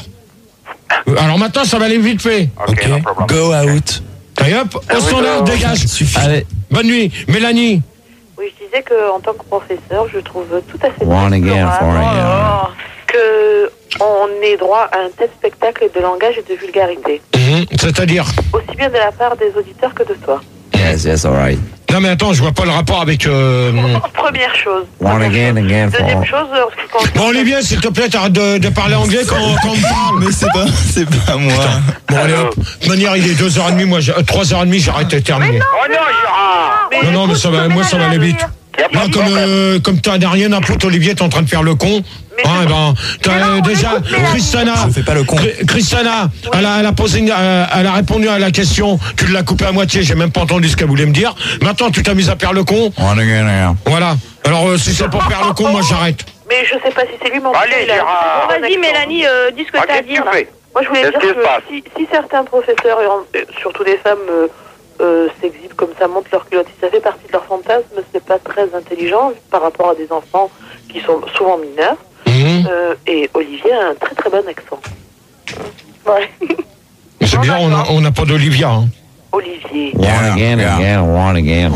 Alors maintenant, ça va aller vite fait. Ok, no problem. Go out. Et hop, au standard, dégage. Suffit. Allez. Bonne nuit, Mélanie. oui, je disais qu'en tant que professeur, je trouve tout à fait One again for déplorable a que on ait droit à un tel spectacle de langage et de vulgarité, Mhm, c'est-à-dire. aussi bien de la part des auditeurs que de toi. Yes, yes, all right. Non mais attends, je vois pas le rapport avec. Euh... Première chose. One Première again, chose. again for- Deuxième chose, en ce qui concerne- Bon Olivier, s'il te plaît, t'arrêtes de, de parler anglais quand, quand on me parle. Mais c'est pas, c'est pas moi. Bon allez hop. De toute manière, il est deux heures trente, moi, j'ai- euh, trois heures trente, j'arrête de terminer. Oh non, Gérard. Non, non, mais ça va, moi ça va aller vite. Y a Non, pas de comme, problème. euh, comme t'as rien à foutre, Olivier, t'es en train de faire le con. Mais Hein, je- eh ben, t'as Mais non, euh, on déjà, écoute Mélanie. Christiana. Je fais pas le con. Chri- Christiana, elle, a, elle, a posé une- euh, elle a répondu à la question. Tu l'as coupé à moitié, j'ai même pas entendu ce qu'elle voulait me dire. Maintenant, tu t'as mis à faire le con. One again, again. Voilà. Alors, euh, si c'est pour faire le con, moi j'arrête. Mais je sais pas si c'est lui, mon Allez, Gérard. Bon, vas-y, Mélanie, euh, dis ce que Ah, t'as à qu'est-ce que dire. tu là. fais? Moi, je voulais Qu'est-ce dire qui se que passe si, si certains professeurs, et en- euh, surtout des femmes, euh, euh, s'exhibent comme ça, montent leur culotte, si ça fait partie de leur fantasme, c'est pas très intelligent par rapport à des enfants qui sont souvent mineurs. Mhm. Euh, et Olivier a un très très bon accent. Ouais. C'est bizarre, on a- on n'a pas d'Olivia. Hein. Olivier. One again, again, one again.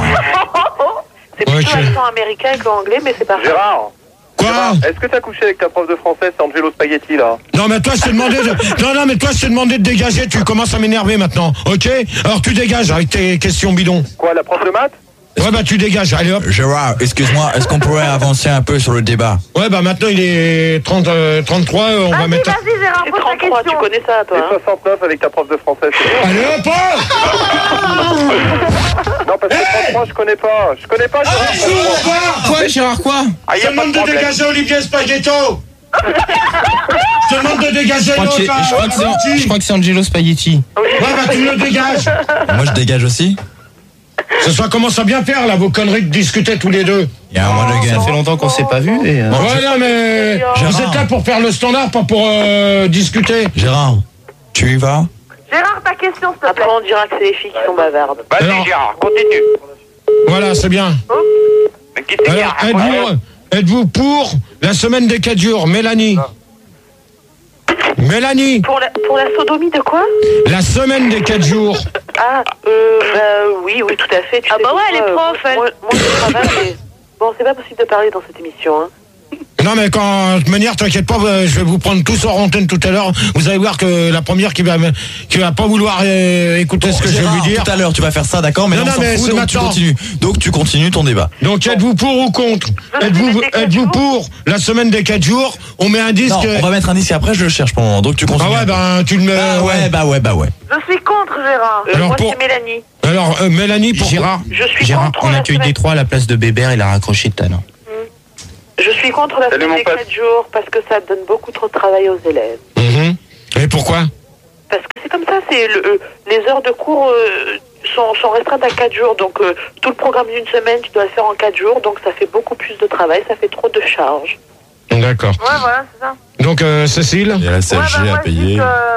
C'est plutôt Ok. l'accent américain qu'anglais, mais c'est pas grave. Gérard. Quoi? Gérard, est-ce que t'as couché avec ta prof de français, c'est Angelo Spaghetti, là? Non mais toi je t'ai demandé de... Non non mais toi je t'ai demandé de dégager, tu commences à m'énerver maintenant, ok? Alors tu dégages avec tes questions bidons. Quoi, la prof de maths? Ouais bah tu dégages, allez hop. Gérard, excuse-moi, est-ce qu'on pourrait avancer un peu sur le débat? Ouais bah maintenant il est trente, euh, trente-trois, euh, on va Vas-y, mettre... vas-y, Gérard, C'est pose ta trente-trois, tu question. connais ça, toi. Et Hein. soixante-neuf avec ta prof de français, c'est bon? Allez hop hein. Non, parce que trente-trois, je connais pas. Je connais pas, Gérard. trente-trois. Quoi, Gérard, quoi? Ah, Je y a te pas demande de de problème. dégager Olivier Spaghetto. Je te demande de dégager Je crois que c'est- l'autre, je crois que c'est- je crois que c'est Angelo Spaghetti. Ouais bah tu le dégages. Moi, je dégage aussi. Ce soir commence à bien faire là, vos conneries de discuter tous les deux. Il y a un one Ça again. fait longtemps qu'on s'est pas vu et. euh, Ouais non mais... Vous Gérard. êtes là pour faire le standard, pas pour euh, discuter. Gérard, tu y vas? Gérard, ta question, s'il te plaît. Après, on dira que c'est les filles qui sont bavardes. Vas-y, Alors- Gérard, continue. Voilà c'est bien. Mais qui c'est, Alors, Gérard? êtes-vous, êtes-vous pour la semaine des quatre jours, Mélanie? Mélanie, Pour la, pour la sodomie de quoi? la semaine des quatre jours. Ah, euh, bah oui, oui, tout à fait. Tu Ah sais bah ouais, pourquoi, elle est euh, prof, elle. Moi, moi, je travaille, mais... Bon, c'est pas possible de parler dans cette émission, hein. Non mais quand, de toute manière, t'inquiète pas, je vais vous prendre tous hors antenne tout à l'heure. Vous allez voir que la première qui va, qui va pas vouloir euh, écouter Bon, ce que Gérard, je vais lui dire. Tout à l'heure, tu vas faire ça, d'accord? Mais Non, non, non, on s'en mais fout, c'est donc tu maintenant. continues. Donc tu continues ton débat. Donc êtes-vous pour ou contre? Êtes-vous, êtes-vous pour la semaine des quatre jours? On met un disque. Non, on va mettre un disque et après je le cherche pour le moment. Donc tu continues. Ah ouais, ben tu le mets. Bah ouais, bah ouais, bah ouais. Je suis contre Gérard. Euh, Alors, moi, pour- c'est Mélanie. Alors euh, Mélanie, pour Gérard, Je suis Gérard, contre on la accueille semaine. Détroit à la place de Bébert, il a raccroché tout à l'heure. Je suis contre la Salut, semaine mon des pote. quatre jours parce que ça donne beaucoup trop de travail aux élèves. Mhm. Et pourquoi? Parce que c'est comme ça, c'est le, euh, les heures de cours euh, sont, sont restreintes à quatre jours. Donc euh, tout le programme d'une semaine, tu dois le faire en quatre jours. Donc ça fait beaucoup plus de travail, ça fait trop de charges. D'accord. Ouais, voilà, c'est ça. Donc euh, Cécile? Il y a la C F G Ouais, bah, à moi, je dis payer.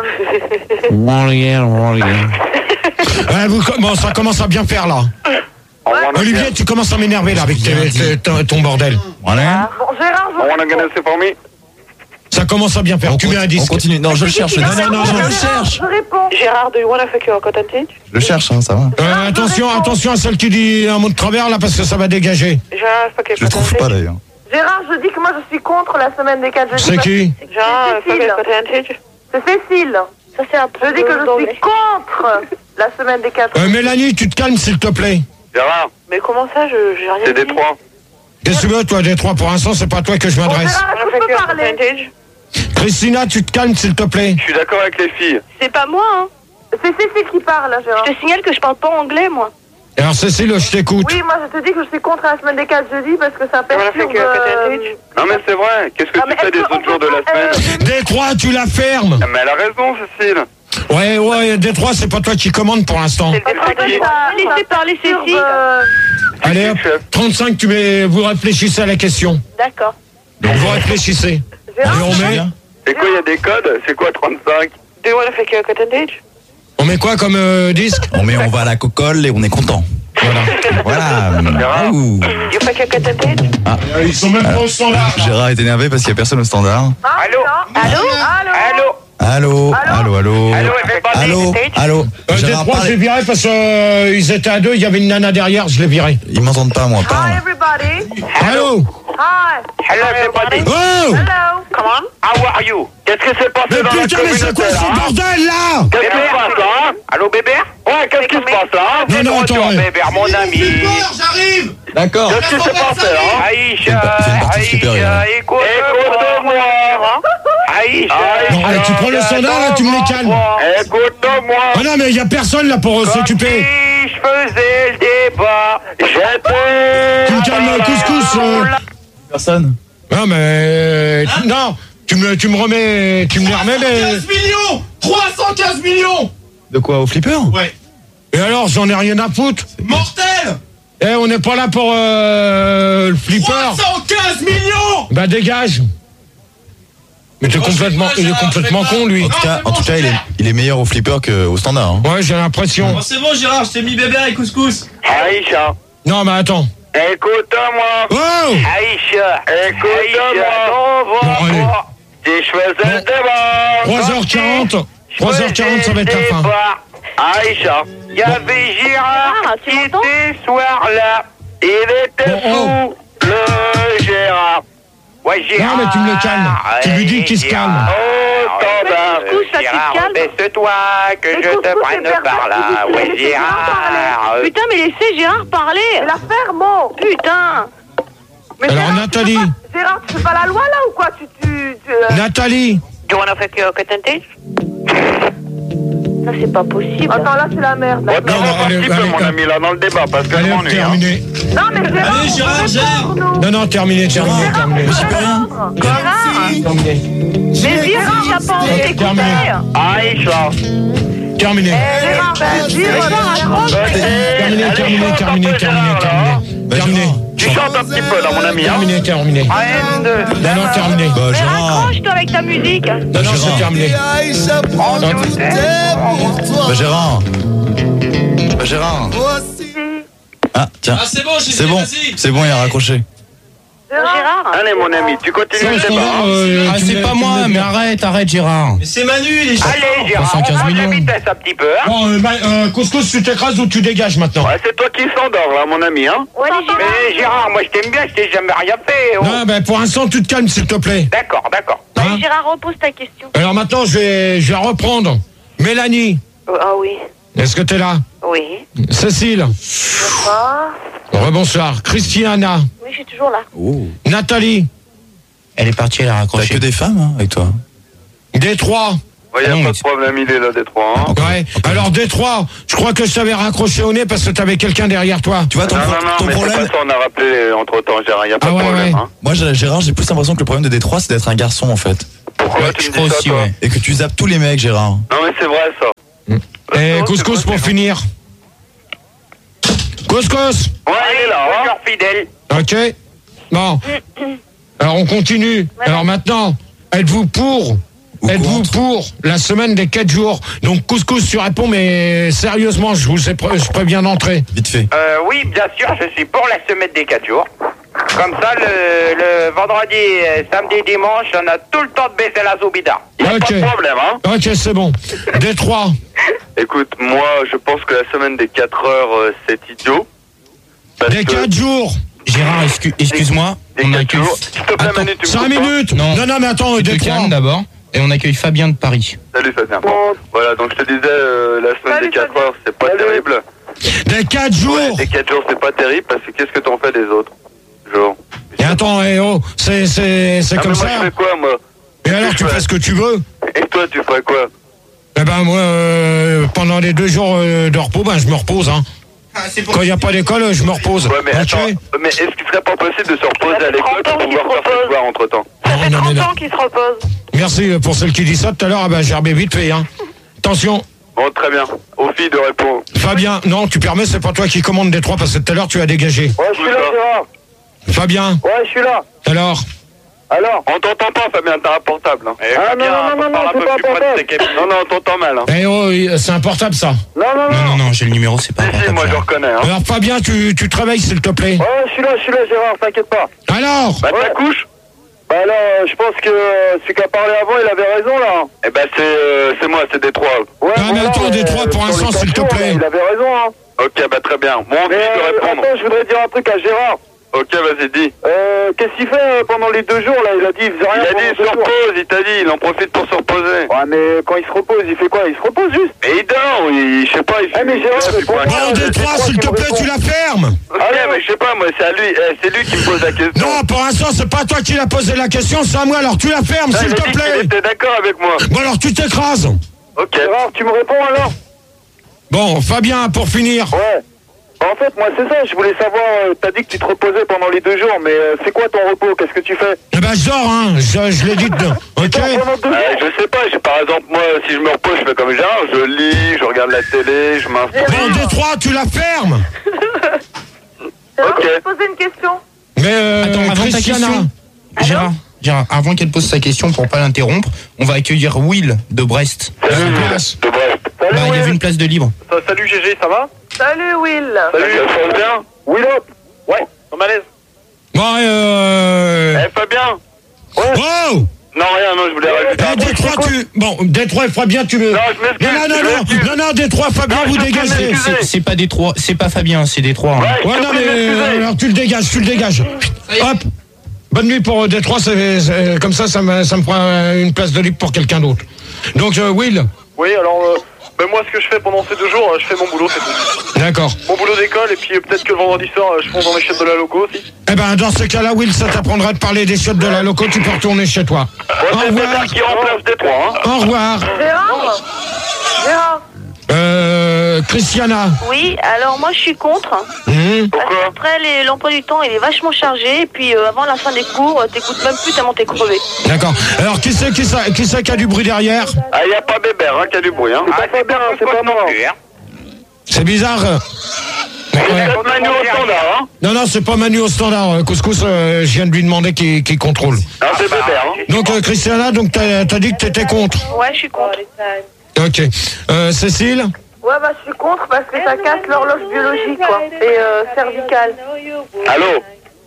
que- Warrior, Warrior. Ouais, vous, bon, ça commence à bien faire là. I wanna Olivier, get- tu commences à m'énerver là avec tes- tes- ton, ton bordel. Voilà. Bon, Gérard, I wanna je get réponds. it for me. Ça commence à bien faire. On, Tu mets un conti- on disque. continue. Non, je le cherche. Non, non, non, je non. le cherche. Je réponds. Gérard, do you wanna fuck your cottage? Je le cherche, hein, ça va. Euh, attention, attention à celle qui dit un mot de travers là parce que ça va dégager. Gérard, fuck your Je le trouve pas d'ailleurs. Gérard, je dis que moi, je suis contre la semaine des quatre jeudis. C'est parce- qui? Gérard, fuck Cécile. your cottage? C'est Cécile. Ça, c'est un peu. Je dis que je suis contre la semaine des quatre Euh, Mélanie, tu te calmes s'il te plaît. Gérard, Mais comment ça, je j'ai rien c'est dit. Détroit. Qu'est-ce que tu veux toi Détroit? Pour l'instant c'est pas à toi que je Bon, m'adresse. Gérard, est-ce que je peux parler? Christina, tu te calmes s'il te plaît. Je suis d'accord avec les filles. C'est pas moi, hein. C'est Cécile qui parle, là, Gérard. Je te signale que je parle pas anglais, moi. Alors Cécile, je t'écoute. Oui, moi, je te dis que je suis contre la semaine des quatre jeudis parce que ça Voilà, perturbe... fait que- euh, Non mais c'est vrai. Qu'est-ce que Ah, tu mais fais est-ce des qu'on autres jours de peut la pas- semaine euh, Détroit, tu la fermes. Ah, mais elle a raison, Cécile. Ouais, ouais, Détroit, c'est pas toi qui commande pour l'instant. C'est le parce que défaut. ça- Laissez ça parler perturbe, Cécile. euh, Allez hop, trente-cinq, tu mets, vous réfléchissez à la question. D'accord. Donc vous réfléchissez. Gérard, Et on met, C'est quoi, il y a des codes? C'est quoi trente-cinq? Do you wanna fuck your cottage? on met quoi comme euh, disque? On met, on va à la cocolle et on est content. Voilà. Voilà. Ouh. You fuck your cottage? Ils sont même pas au standard. Gérard est énervé parce qu'il n'y a personne au standard. ah, Allô Allô Allô Allô Allô, allô, allô. Allô, everybody. Allô, allô. Euh, Gérard, Détroit, je l'ai parle. viré parce qu'ils étaient à deux, il y avait une nana derrière, je l'ai viré. Ils m'entendent pas, moi. Hi, Parle. everybody. Allô? Hi. Hello, everybody. Oh! Hello. Come on. How are you? Qu'est-ce qui s'est passé Mais dans la putain, mais c'est communauté quoi là, ce hein? bordel là? Qu'est-ce qui se passe là, hein? Allô, Bébert? Ouais, qu'est-ce qui se passe là, hein? Non, non, Retour, attends. ouais. Bébert, mon ami. D'accord. Qu'est-ce qui s'est passé là, hein? Aïcha, C'est une pa- c'est une partie supérieure. Aïcha, écoute-moi. Écoute-moi. Aïcha. Non, allez, tu prends le standard là, tu me les calmes. Écoute-moi. Ah non, mais il y a personne là pour euh, s'occuper. Si je faisais le débat, J'étais. Tu me calmes, couscous. euh. Personne. Non, mais. euh, Non, tu me, tu me remets. Tu me les remets, mais. millions trois cent quinze millions De quoi, au flipper? Ouais. Et alors, j'en ai rien à foutre. Mortel Eh, on n'est pas là pour euh, le flipper. trois cent quinze millions Bah, dégage. Mais t'es complètement, il est complètement con, lui. En tout cas, en tout cas il, est, il est meilleur au flipper qu'au standard. Hein. Ouais, j'ai l'impression. Oh, c'est bon, Gérard, je t'ai mis bébé et couscous. Aïcha. Non, mais attends. Écoute-moi. Oh! Aïcha, Écoute-moi. Bon, allez. Si je faisais le débat. trois heures quarante. trois heures quarante, ça va être la fin. Aïcha. Il y avait Gérard Ah, tu qui m'entends était ce soir-là. Il était Bon, oh. fou, le Gérard. Ouais, Gérard. Non, mais tu me le calmes. Tu lui dis qu'il se calme. Au standard. Euh, Gérard, baisse-toi, que Mais je te couscous, prenne c'est par là. personne qui Ouais, dit que Gérard. euh, Putain, mais laissez Gérard parler. Mais la ferme, oh. Putain. Mais Alors, Gérard, Nathalie. tu fais pas- Gérard, tu fais pas la loi là ou quoi? Tu. tu, tu euh, Nathalie. Do you wanna fuck your cottage? Ça, c'est pas possible. Attends, là, c'est la merde. là. Attends, Non, non, un allez, petit peu, allez, mon allez. ami, là, dans le débat, parce que je Allez, hop, m'ennuie. hein. terminé. Non, mais Gérard, Allez, on Gérard, veut gère. répondre, nous. Non, non, terminé, terminé, terminé. Gérard, on veut répondre. Terminé. Mais Gérard, t'as pas envie d'écouter. Terminé. Aïcha. Terminé. Gérard, ben, dis, Terminé, terminé, terminé, terminé, terminé. Terminé. Tu chantes un petit peu, là, mon ami. Hein. Terminé, terminé. Rien de... Non, non, terminé. Bah, Mais Gérard. raccroche-toi avec ta musique. Non, non, c'est terminé. Bah, Gérard. Bah, Gérard. Ah, tiens. Ah, c'est bon, j'ai C'est dit, bon. vas-y. C'est bon, il a raccroché. Gérard. Allez, mon ami, tu continues le débat. hein. Euh, Ah, tu c'est me- pas tu moi, me- mais arrête, arrête, Gérard. Mais c'est Manu, il est Allez, Gérard, trois cent quinze on prend de millions. vitesse un petit peu, hein. Bon, euh, bah, euh, couscous, tu t'écrases ou tu dégages maintenant? Ouais, c'est toi qui s'endors, là, mon ami, hein. Ouais, Gérard. Mais Gérard, moi je t'aime bien, je t'ai jamais rien fait. oh. Non, ben pour l'instant, tu te calmes, s'il te plaît. D'accord, d'accord. Hein? Gérard, repose ta question. Alors maintenant, je vais, je vais reprendre. Mélanie, Ah oui. est-ce que t'es là? Oui. Cécile, Bonsoir. rebonsoir. Christiana, Oui, je suis toujours là. Nathalie, Elle est partie, elle a T'as raccroché. que des femmes hein, avec toi. Détroit. Ouais, y a Non, pas mais de tu- problème, il est là, Détroit, hein. Ouais. Alors Détroit, je crois que je t'avais raccroché au nez parce que t'avais quelqu'un derrière toi. Tu vois, ton, Non, pro- non, non, ton mais c'est problème. pas ça, on a rappelé entre-temps, Gérard, y a pas Ah de ouais, problème, ouais. hein. Moi, j'ai- Gérard, j'ai plus l'impression que le problème de Détroit, c'est d'être un garçon en fait. Pourquoi Ouais, tu je me crois dis ça, aussi, toi? ouais. Et que tu zappes tous les mecs, Gérard. Non, mais c'est vrai, ça. Et couscous pour finir. Couscous. Ouais, il est là, hein. Toujours fidèle. Ok. Bon. Alors on continue. Alors maintenant, êtes-vous pour Ou Êtes-vous contre. pour la semaine des quatre jours? Donc couscous, tu réponds, mais sérieusement, je vous ai pré- je préviens d'entrer. Vite fait. Euh, oui, bien sûr, je suis pour la semaine des quatre jours. Comme ça, le, le vendredi, euh, samedi, dimanche, on a tout le temps de baisser la zoubida. Y a Ok. pas de problème, hein. Ok, c'est bon. Détroit. Écoute, moi, je pense que la semaine des quatre heures, euh, c'est idiot. Parce Des que- quatre jours. Gérard, excu- excuse-moi, Des on quatre accueille. jours. S'il te plaît, Attends, Manu, tu me Cinq coupes pas. minutes. Non. non, non, mais attends, Tu te Détroit. calmes d'abord. Et on accueille Fabien de Paris. Salut, Fabien. Bon, voilà, donc je te disais, euh, la semaine Salut, des quatre Fabien. heures, c'est pas terrible. Des quatre jours. Les quatre jours, c'est pas terrible parce que qu'est-ce que t'en fais des autres jours? Et attends, eh oh, c'est c'est c'est Ah, comme mais moi, ça. je fais quoi, moi? Et alors, tu je fais fais ce que tu veux. Et toi, tu ferais quoi? Eh ben moi, euh, pendant les deux jours euh, de repos, ben je me repose. Hein. Quand il n'y a pas d'école, je me repose. Ouais, mais Ok. attends, mais est-ce qu'il serait pas possible de se reposer à l'école pour pouvoir faire ses devoirs entre temps? Ça Non, fait non, mais trente non. ans qu'il se repose. Merci pour celle qui dit ça tout à l'heure. Ah ben, j'ai rebé vite fait. Hein. Attention, Bon, très bien. Aux filles de répondre. Fabien. Non, tu permets, c'est pas toi qui commande des trois parce que tout à l'heure tu as dégagé. Ouais, je suis là, Gérard. Fabien. Ouais, je suis là. Alors. Alors? On t'entend pas, Fabien, t'as un portable. Hein. Ah, non, non, non, non, c'est pas un portable. Non, non, on t'entend mal. Hein. Eh oh, oui, c'est un portable ça. Non, non, Non, non, non, j'ai le numéro, c'est pas Si, si, portable, moi je Gérard. reconnais. Hein. Alors Fabien, tu, tu te réveilles s'il te plaît. Ouais, je suis là, je suis là, Gérard, t'inquiète pas. Alors. Bah, ta couche? Bah, là, euh, je pense que euh, celui qui a parlé avant, il avait raison, là. Eh ben, c'est euh, c'est moi, c'est Détroit. Ouais, Ah, mais attends, Détroit, pour sur les l'instant, s'il te quatre jours, plaît. Il avait raison, hein. Ok, bah, très bien. Bon, Mais je peux euh, répondre. attends, je voudrais dire un truc à Gérard. Ok, vas-y, dis. Euh, qu'est-ce qu'il fait euh, pendant les deux jours là? Il a dit il faisait rien. Il a dit il se pendant deux jours. repose, il t'a dit, il en profite pour se reposer. Ouais, mais quand il se repose, il fait quoi? Il se repose juste. Et il dort, il, je sais pas, il fait. Eh, mais Gérard, il fait réponds pas- pas. Bon, Détroit, s'il te plaît, tu la fermes. Ok, mais je sais pas, moi, c'est à lui, eh, c'est lui qui me pose la question. Non, pour l'instant, c'est pas toi qui l'as posé la question, c'est à moi, alors tu la fermes, Ah, s'il il a te dit plaît. qu'il était d'accord avec moi. Bon, alors tu t'écrases. Ok. Gérard, tu me réponds alors? Bon, Fabien, pour finir. Ouais. En fait, moi, c'est ça, je voulais savoir, euh, t'as dit que tu te reposais pendant les deux jours, mais euh, c'est quoi ton repos? Qu'est-ce que tu fais? Eh ben, je dors, hein, je, je l'ai dit, de... ok. Pendant deux Euh, jours? je sais pas, je- par exemple, moi, si je me repose, je fais comme Gérard, je lis, je regarde la télé, je m'instruis. Bon, Détroit, tu la fermes. Gérard, Ok. je vais te poser une question. Mais, euh, Attends, avant ta Christiana. question, Gérard, Gérard, avant qu'elle pose sa question pour pas l'interrompre, on va accueillir Will de Brest. Salut, Salut, Will, place. de Brest. Bah, il y avait une place de libre. Salut G G, ça va? Salut Will. Salut, ça se passe bien? Oui, là. Ouais. En malaise. Bon, euh... Eh, Fabien? Oh. Non, rien, non, je voulais rajouter Eh, un truc. Détroit, tu... Bon, Détroit et Fabien, tu me... Non, je m'excuse. Non, non, je non, m'excuse. non, non, non, Détroit, Fabien, Non, vous je suis en train de dégagez. m'excuser. C'est- C'est pas Détroit, c'est pas Fabien, c'est Détroit. hein. Ouais, je Ouais, te non, prie mais de euh, m'excuser. alors tu le dégages, tu le dégages. Hop. Bonne nuit pour euh, Détroit, c'est, c'est- comme ça, ça me, ça me prend euh, une place de libre pour quelqu'un d'autre. Donc, euh, Will, Oui, alors, euh, ben moi, ce que je fais pendant ces deux jours, euh, je fais mon boulot, c'est tout. d'accord. Mon boulot d'école, et puis euh, peut-être que le vendredi soir, euh, je fonce dans les chiottes de la loco aussi. Eh ben, dans ce cas-là, Will, ça t'apprendra de parler des chiottes de la loco, tu peux retourner chez toi. Au Ouais, c'est revoir. Pétard qui remplace Détroit, hein. Au revoir. Gérard Gérard Euh, Christiana. Oui, alors moi je suis contre. Hum, Parce Pourquoi? qu'après, les- l'emploi du temps, il est vachement chargé. Et puis euh, avant la fin des cours, euh, t'écoutes même plus tellement t'es crevé. D'accord. Alors, qui c'est qui, ça- qui, c'est qui a du bruit derrière? Ah, y a pas Bébert, hein, qui a du bruit, hein. Ah, c'est pas bien, c'est pas moi. C'est bizarre. C'est Ouais. peut-être Manu au standard, hein. Non, non, c'est pas Manu au standard. Euh, Couscous, euh, je viens de lui demander qui, qui contrôle. Ah, c'est Bébert, hein. Donc, euh, Christiana, donc t'as, t'as dit que t'étais contre. Ouais, je suis contre. Ok. Euh, Cécile? Ouais, bah je suis contre parce que ça casse l'horloge biologique, quoi. Et euh, cervicale. Allô?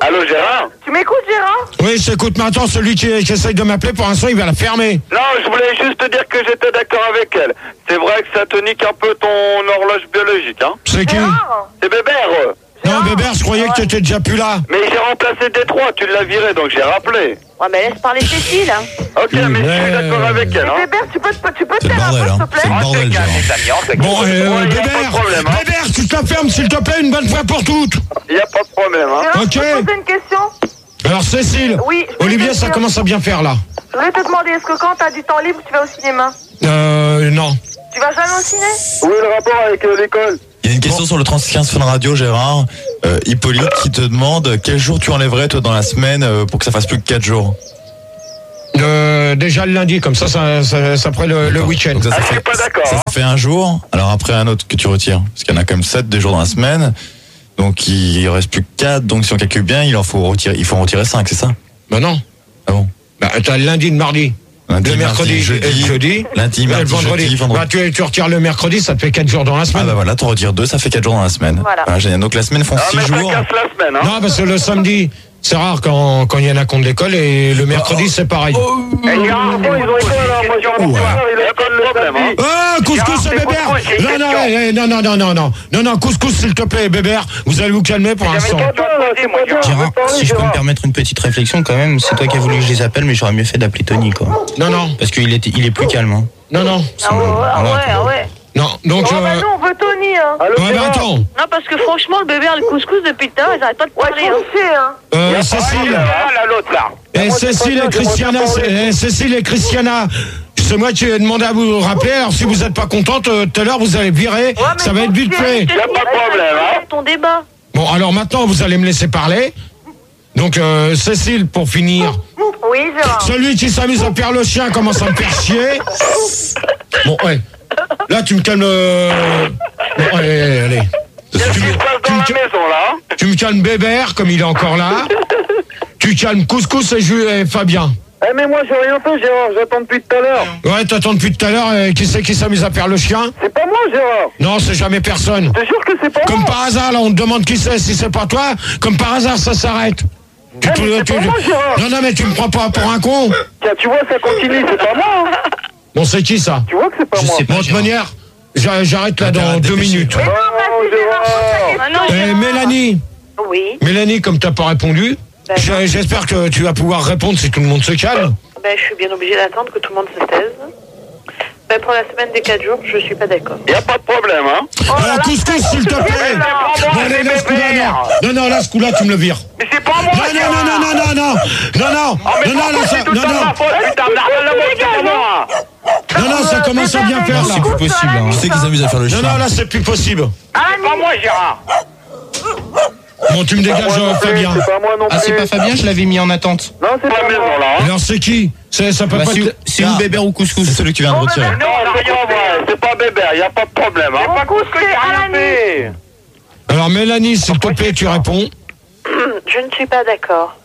Allô, Gérard? Tu m'écoutes, Gérard? Oui, je t'écoute. Mais attends, celui qui, qui essaye de m'appeler, pour l'instant, il va la fermer. Non, je voulais juste te dire que j'étais d'accord avec elle. C'est vrai que ça te nique un peu ton horloge biologique, hein. C'est qui? C'est Bébert. Non, Bébert, je croyais que tu étais déjà plus là. Mais j'ai remplacé Détroit, tu l'as viré, donc j'ai rappelé. Ouais, mais laisse parler Cécile, hein. Ok, mais je suis d'accord avec elle, hein. Bébert, tu peux, tu peux te C'est le faire un peu, bordel, s'il te hein. plaît? C'est le bordel, les Gérard. amis, on s'excuse. Bon, euh, Ouais, y a pas de Bébert, problème, hein. Bébert, tu te la fermes, s'il te plaît, une bonne fois pour toutes. Y a pas de problème, hein. Gérard, Ok. je peux te poser une question? Alors, Cécile, Oui, je Olivier, vais te ça dire. commence à bien faire, là. Je voulais te demander, est-ce que quand t'as du temps libre, tu vas au cinéma? Euh, non. Tu vas jamais au ciné? Où est le rapport avec euh, l'école? Il y a une question sur le trente quinze Fun Radio, Gérard. Euh, Hippolyte qui te demande quel jour tu enlèverais, toi, dans la semaine euh, pour que ça fasse plus que quatre jours. Euh, déjà le lundi, comme ça, ça, ça, ça ferait le, le week-end. Donc ça, ça Ah, je fait, suis pas d'accord, ça hein. fait un jour, alors après un autre que tu retires. Parce qu'il y en a quand même sept des jours dans la semaine. Donc il reste plus que quatre. Donc si on calcule bien, il en faut retirer, il faut en retirer cinq, c'est ça? Bah non. Ah bon? Bah, t'as le lundi, le mardi. Lundi, le mercredi, mardi, jeudi, et le jeudi, lundi, et mardi, le vendredi. jeudi, vendredi. Bah, tu, tu retires le mercredi, ça te fait quatre jours dans la Ah semaine. bah voilà, t'en retires deux, ça fait quatre jours dans la semaine. Voilà. génial. Donc la semaine font Ah, six mais ça jours. casse la semaine, hein. Non, parce que le samedi, c'est rare quand quand il y en a contre l'école, et le mercredi, c'est pareil. Eh, Gérard, Ils ont école, alors moi j'ai un Ouais. frère, il Y a a pas de école le problème, samedi. hein. Ah, couscous Gérard, et c'est Bébert. couscous, j'ai une Non, non, question. eh, non, non, non, non, non, non, non, couscous, s'il te plaît, Bébert. Vous allez vous calmer pour l'instant. C'est pas bien, c'est pas bien. Gérard, Arrête de parler, si je peux me Gérard. permettre une petite réflexion quand même, c'est toi qui as voulu que je les appelle, mais j'aurais mieux fait d'appeler Tony, quoi. Non, non, Parce qu'il est, il est plus calme, hein. non, non, Ah ouais, ah ouais, ah ouais. non. Donc, Oh, bah euh, nous, on veut Tony, hein. Allô, ouais, bah Gérard? attends, Non, parce que franchement, le bébé, le couscous, depuis tout à l'heure, ils arrêtent pas de parler. Ouais, faut le hein. euh, Ouais, Cécile. là, là, l'autre, là. Eh, moi, c'est pas Cécile bien, et Christiana, j'aimerais pas c'est- parler. eh, Cécile et Christiana, c'est moi qui ai demandé à vous rappeler. Alors si vous n'êtes pas contente, euh, tout à l'heure vous allez virer, Ouais, mais ça va ton être vite chéri, fait. je te Y a dis, pas de reste problème, avec hein. ton débat. Bon, alors maintenant vous allez me laisser parler. Donc euh, Cécile, pour finir, Oui, Gérard. celui qui s'amuse à faire le chien commence à me faire chier. Bon, ouais. Là tu me calmes. euh, Bon, allez, allez, allez. Qu'est-ce qui se passe dans la tu- maison, là? Tu me calmes Bébert, comme il est encore là. Tu calmes Couscous et, Ju- et Fabien. Eh mais moi j'ai rien fait, Gérard, j'attends depuis tout à l'heure. Ouais, t'attends depuis tout à l'heure. Et qui c'est qui s'amuse à faire le chien? C'est pas moi, Gérard. Non, c'est jamais personne. Je te jure que c'est pas Comme moi. par hasard, là, on te demande qui c'est, si c'est pas toi, comme par hasard, ça s'arrête. Tu, Eh, tu- mais c'est tu- pas moi, Gérard. non, non, mais tu me prends pas pour un con. Tiens, tu vois, ça continue, c'est pas moi. hein. Bon, c'est qui ça? Tu vois que c'est pas Je moi. sais pas. Bon, de toute manière, j'a- j'arrête là dans Intérêt à deux dépêcher. minutes. Oh, Gérard. Ah non, Eh, Gérard. Mélanie, Oui. Mélanie, comme t'as pas répondu, Ben, j'ai- j'espère que tu vas pouvoir répondre si tout le monde se calme. Ben, je suis bien obligée d'attendre que tout le monde se taise. Ben, pour la semaine des quatre jours, je suis pas d'accord. Y a pas de problème, hein. Alors, couscous, s'il te plaît. Bon, allez, là, ce coup-là, non. Non, non, là, ce coup-là, tu me le vires. Mais c'est pas moi, Non, non, non, non, non, non, non, non, non, Oh, mais non, non, là, pourquoi ça, c'est tout non, le temps de non, ma faute, putain, bordel de merde, c'est moi. non, non, ça commence à bien faire, Non, là. c'est plus possible, hein. Qui c'est qui s'amuse à faire le Non, chien? non, là, c'est plus possible. C'est pas moi, Gérard. Bon, tu me Pas dégages, moi non euh, plus, Fabien. C'est pas moi non plus. Ah, c'est pas Fabien, je l'avais mis en attente. Non, c'est Pas pas la maison, moi. là, hein. Alors, c'est qui? C'est, ça peut Bah, pas c'est, être... c'est ou Bébert ou Couscous. C'est celui que tu viens de retirer. Non, on a rien, ouais. C'est pas Bébert, y a pas de problème, hein. On couche que j'ai rien Alani. fait. Alors, Mélanie, s'il te plaît, tu réponds. Je ne suis pas d'accord.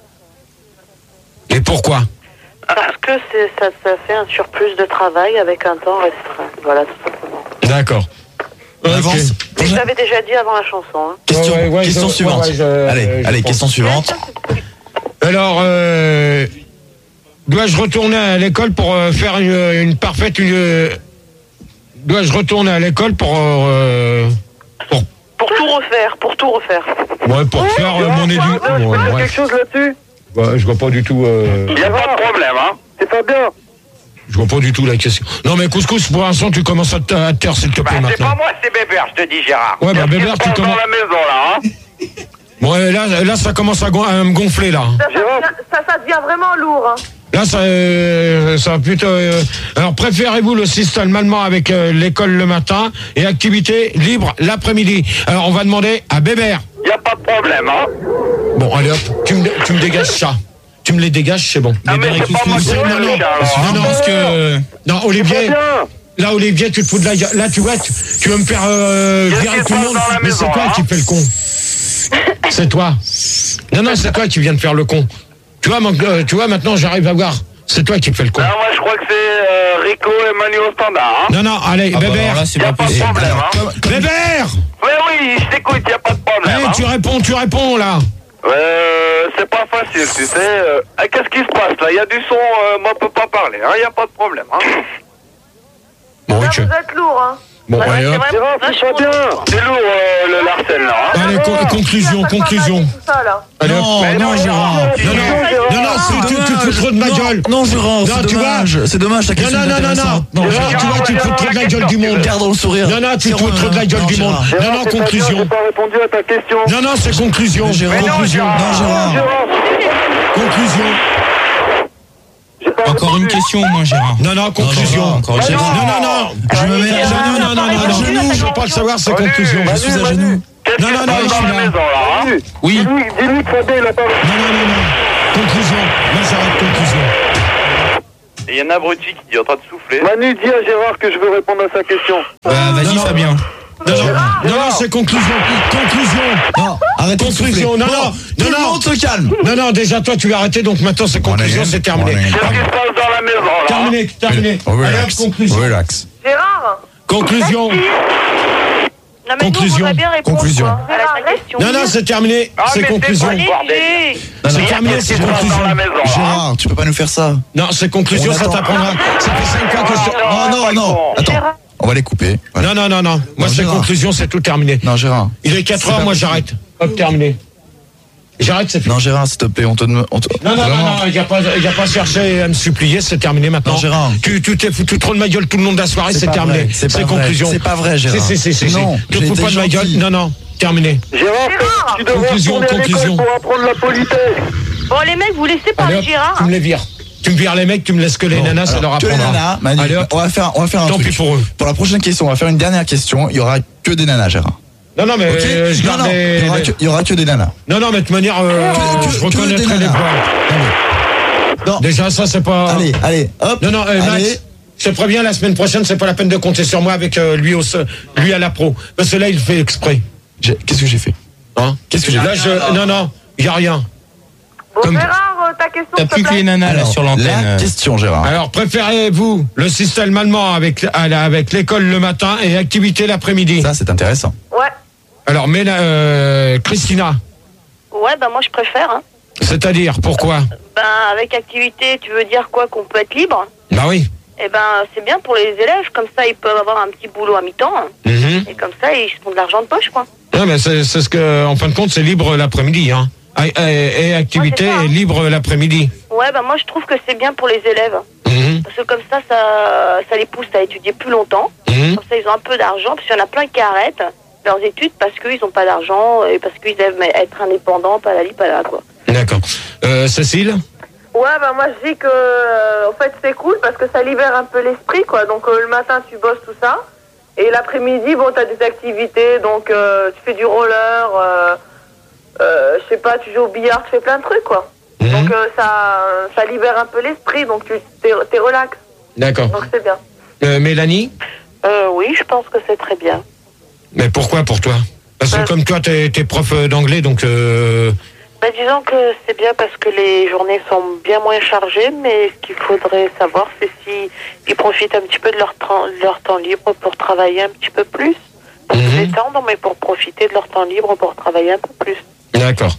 Et pourquoi? Parce que c'est, ça, ça fait un surplus de travail avec un temps restreint. Voilà, tout simplement. D'accord. On avance. Mais je l'avais déjà dit avant la chanson. Hein. Question, Ouais, ouais, question je- suivante. ouais, ouais, je- allez, je allez, pense. question suivante. Alors, euh, dois-je retourner à l'école pour euh, faire une, une parfaite... Une, dois-je retourner à l'école pour... euh, pour Pour tout refaire, pour tout refaire. ouais, pour faire euh, mon édu... Je peux Ouais, dire bref. quelque chose là-dessus. Ouais, je vois pas du tout... euh, Y a pas de problème, hein. C'est pas bien. je vois pas du tout la question. Non, mais Couscous, pour l'instant, tu commences à te, à te taire, s'il te Bah, plaît, c'est pas maintenant. moi, c'est Bébert, je te dis, Gérard. Ouais, bah, Qu'est-ce qui Bébert, se tu passe commences- dans la maison, là, hein. Bon, et là, là, ça commence à, gon- à me gonfler, là. Ça, ça, devient- ça, ça devient vraiment lourd. Hein. Là, ça, euh, ça va plutôt... euh, alors, préférez-vous le système allemand avec euh, l'école le matin et activité libre l'après-midi? Alors, on va demander à Bébert. Y a pas de problème, hein. Bon, allez hop, tu me, tu me dégages ça. Tu me les dégages, c'est bon. Ah, mais c'est pas moi qui C'est- fais non, le non, chien, alors, non, hein. non, Parce que. non, Olivier, là, Olivier, tu te fous de la gueule. Là, tu vois, tu, tu veux me faire euh, Qu'est-ce virer qui tout se le passe monde. dans la Mais c'est maison, toi hein qui fais le con. C'est toi. Non, non, c'est toi qui viens de faire le con. Tu vois, mon- euh, tu vois maintenant, j'arrive à voir. C'est toi qui fais le con. Non, moi, je crois que c'est euh, Rico et Manu au standard, hein. Non, non, allez, Ah bah, Bébert. alors là, c'est Y a pas pas de possible. problème, hein. Bébert. Mais oui, je t'écoute, y a pas de problème, Allez, hein. tu réponds, tu réponds, là. Euh, c'est pas facile, tu sais. Euh, ah, qu'est-ce qui se passe là? Il y a du son, euh, moi, je peux pas parler, il n'y a pas de problème. Hein. Bon, Là, ok. vous êtes lourd, hein. Bon, Ouais, ouais, c'est hop. vrai, Gérard, vachement c'est pas bien. lourd. C'est lourd, euh, le Larsen, là. Hein. Allez, con- conclusion, Ça, ça conclusion. va, tout ça, là. Allez, hop. Non, non, Gérard. Non, non, non, non, c'est- tu tu te fous trop de ma gueule. Non, Gérard, Non, c'est tu vois. dommage. C'est dommage, ta Non, question non, est non, non, non. intéressante. Non, Gérard, tu vois, tu te fous trop de la gueule du monde. Gardons le sourire. Non, non, tu te C'est fous trop de la gueule non, du monde. Gérard. Non, non, Gérard, c'est pas bien, conclusion. j'ai pas répondu à ta question. Non, non, c'est conclusion. Mais Gérard, Conclusion. non, Gérard. Conclusion. J'ai pas Encore une question, moi, Gérard. Non, non, conclusion. Non, non, encore une Non, question. non, non, non. Je me mets à Non, non, non, non, non, non. Je veux pas le savoir, c'est conclusion. Je suis à genoux. Qu'est-ce Non, qui non, se non, passe je dans suis la là. maison, là, hein? Oui. Dis-lui, dis-lui que Fabien, il a pas... Non, non, non, non. Conclusion. Moi, j'arrête conclusion. Et il y a un abruti qui est en train de souffler. Manu, dis à Gérard que je veux répondre à sa question. Bah, vas-y, non. Fabien. Non, non, non, non, c'est conclusion. Conclusion. Non, arrêtez de souffler. Conclusion. Non, Bon, non, tout non, le non. monde se calme. Non, non, déjà, toi, tu vas arrêter, donc maintenant, c'est conclusion, c'est terminé. Qu'est-ce qui se passe dans la maison, là? hein? Terminé, terminé. Allez, hop, Relax. conclusion. Relax. Gérard. Conclusion. Non, mais Conclusion. nous, on voudrait bien répondre, Conclusion. quoi, à la question. Non, non, c'est terminé. Ah, C'est mais conclusion. c'est quoi, bordel? C'est terminé, Qu'est-ce qui c'est se passe dans conclusion. la maison, là, hein? Gérard, tu peux pas nous faire ça. Non, c'est conclusion, On ça attend. t'apprendra. Ça fait cinq ans que je... Oh non, non. Attends, on va les couper. Voilà. Non, non, non, non. Moi, Non, c'est Gérard. conclusion, c'est tout terminé. Non, Gérard. Il est quatre C'est heures, pas moi, possible. j'arrête. Hop, terminé. J'arrête, c'est fini. Non, Gérard, s'il te plaît, on te demande. on te- Non, non, non, Vraiment. non, il n'y a pas, il y a pas cherché à me supplier, c'est terminé maintenant. Non, Gérard. Tu, tu t'es foutu trop de ma gueule tout le long de la soirée, C'est c'est pas terminé. vrai, c'est pas C'est vrai. conclusion. C'est pas vrai, Gérard. Si, si, si, si. Non, Tu te j'ai fous été pas de ma gueule. gentil. Non, non, terminé. Gérard, tu devrais Conclusion, retourner à l'école conclusion. pour apprendre la politesse. Bon, les mecs, vous laissez Allez, parler hop, Gérard. tu me les vires. Tu me vires les mecs, tu me laisses que les Bon, nanas, ça alors, leur que les apprendra. nanas, Manu, Allez, hop. on va faire, on va faire un Tant truc. pis pour eux. Pour la prochaine question, on va faire une dernière question. Il y aura que des nanas, Gérard. Non, non, mais Ok euh, je Non, garde non, les- il y aura les- que- il y aura que des nanas. Non, non, mais de toute manière, euh, Que- je que- que des reconnaîtrai les nanas. voix. Non. Déjà, ça, c'est pas... Allez, allez, hop. Non, non, euh, allez. Max, je te préviens, la semaine prochaine, c'est pas la peine de compter sur moi avec euh, lui, au, lui à la pro. Parce que là, il fait exprès. J'ai- Qu'est-ce que j'ai fait Hein Qu'est-ce que j'ai Là, fait je... Non, non, il n'y a rien. Bon, Comme- Gérard, euh, ta question, T'as s'il te plus que plaît. les nanas, là, Alors, sur l'antenne. La euh. question, Gérard. Alors, préférez-vous le système allemand avec, à la- avec l'école le matin et activité l'après-midi? Ça, c'est intéressant. Ouais. Alors, mais la- euh, Christina, Ouais, ben moi, je préfère. Hein. c'est-à-dire, pourquoi? Ben, avec activité, tu veux dire quoi? Qu'on peut être libre? Bah oui. Eh ben, c'est bien pour les élèves. Comme ça, ils peuvent avoir un petit boulot à mi-temps. Mhm. Et comme ça, ils se font de l'argent de poche, quoi. Non, mais c'est c'est ce que, en fin de compte, c'est libre l'après-midi, hein. Et, et- et activité Ouais, c'est ça, hein. est libre l'après-midi. Ouais, ben moi, je trouve que c'est bien pour les élèves. Mhm. Parce que comme ça, ça, ça les pousse à étudier plus longtemps. Mhm. Comme ça, ils ont un peu d'argent. Parce qu'il y en a plein qui arrêtent leurs études parce qu'ils n'ont pas d'argent et parce qu'ils aiment être indépendants, pas la li, pas la, quoi. D'accord. Euh, Cécile? Ouais, bah moi je dis que euh, en fait c'est cool parce que ça libère un peu l'esprit, quoi. Donc euh, le matin tu bosses tout ça et l'après-midi bon t'as des activités, donc euh, tu fais du roller, euh, euh, je sais pas, tu joues au billard, tu fais plein de trucs, quoi. Mhm. Donc euh, ça ça libère un peu l'esprit, donc tu t'es, t'es relax, D'accord. donc c'est bien. Euh, Mélanie? Euh, oui, je pense que c'est très bien. Mais pourquoi pour toi? Parce que Euh. comme toi, t'es t'es prof d'anglais, donc... Euh... Bah, disons que c'est bien parce que les journées sont bien moins chargées, mais ce qu'il faudrait savoir, c'est si ils profitent un petit peu de leur temps, de leur temps libre pour travailler un petit peu plus. Pour se Mhm. détendre, mais pour profiter de leur temps libre pour travailler un peu plus. D'accord.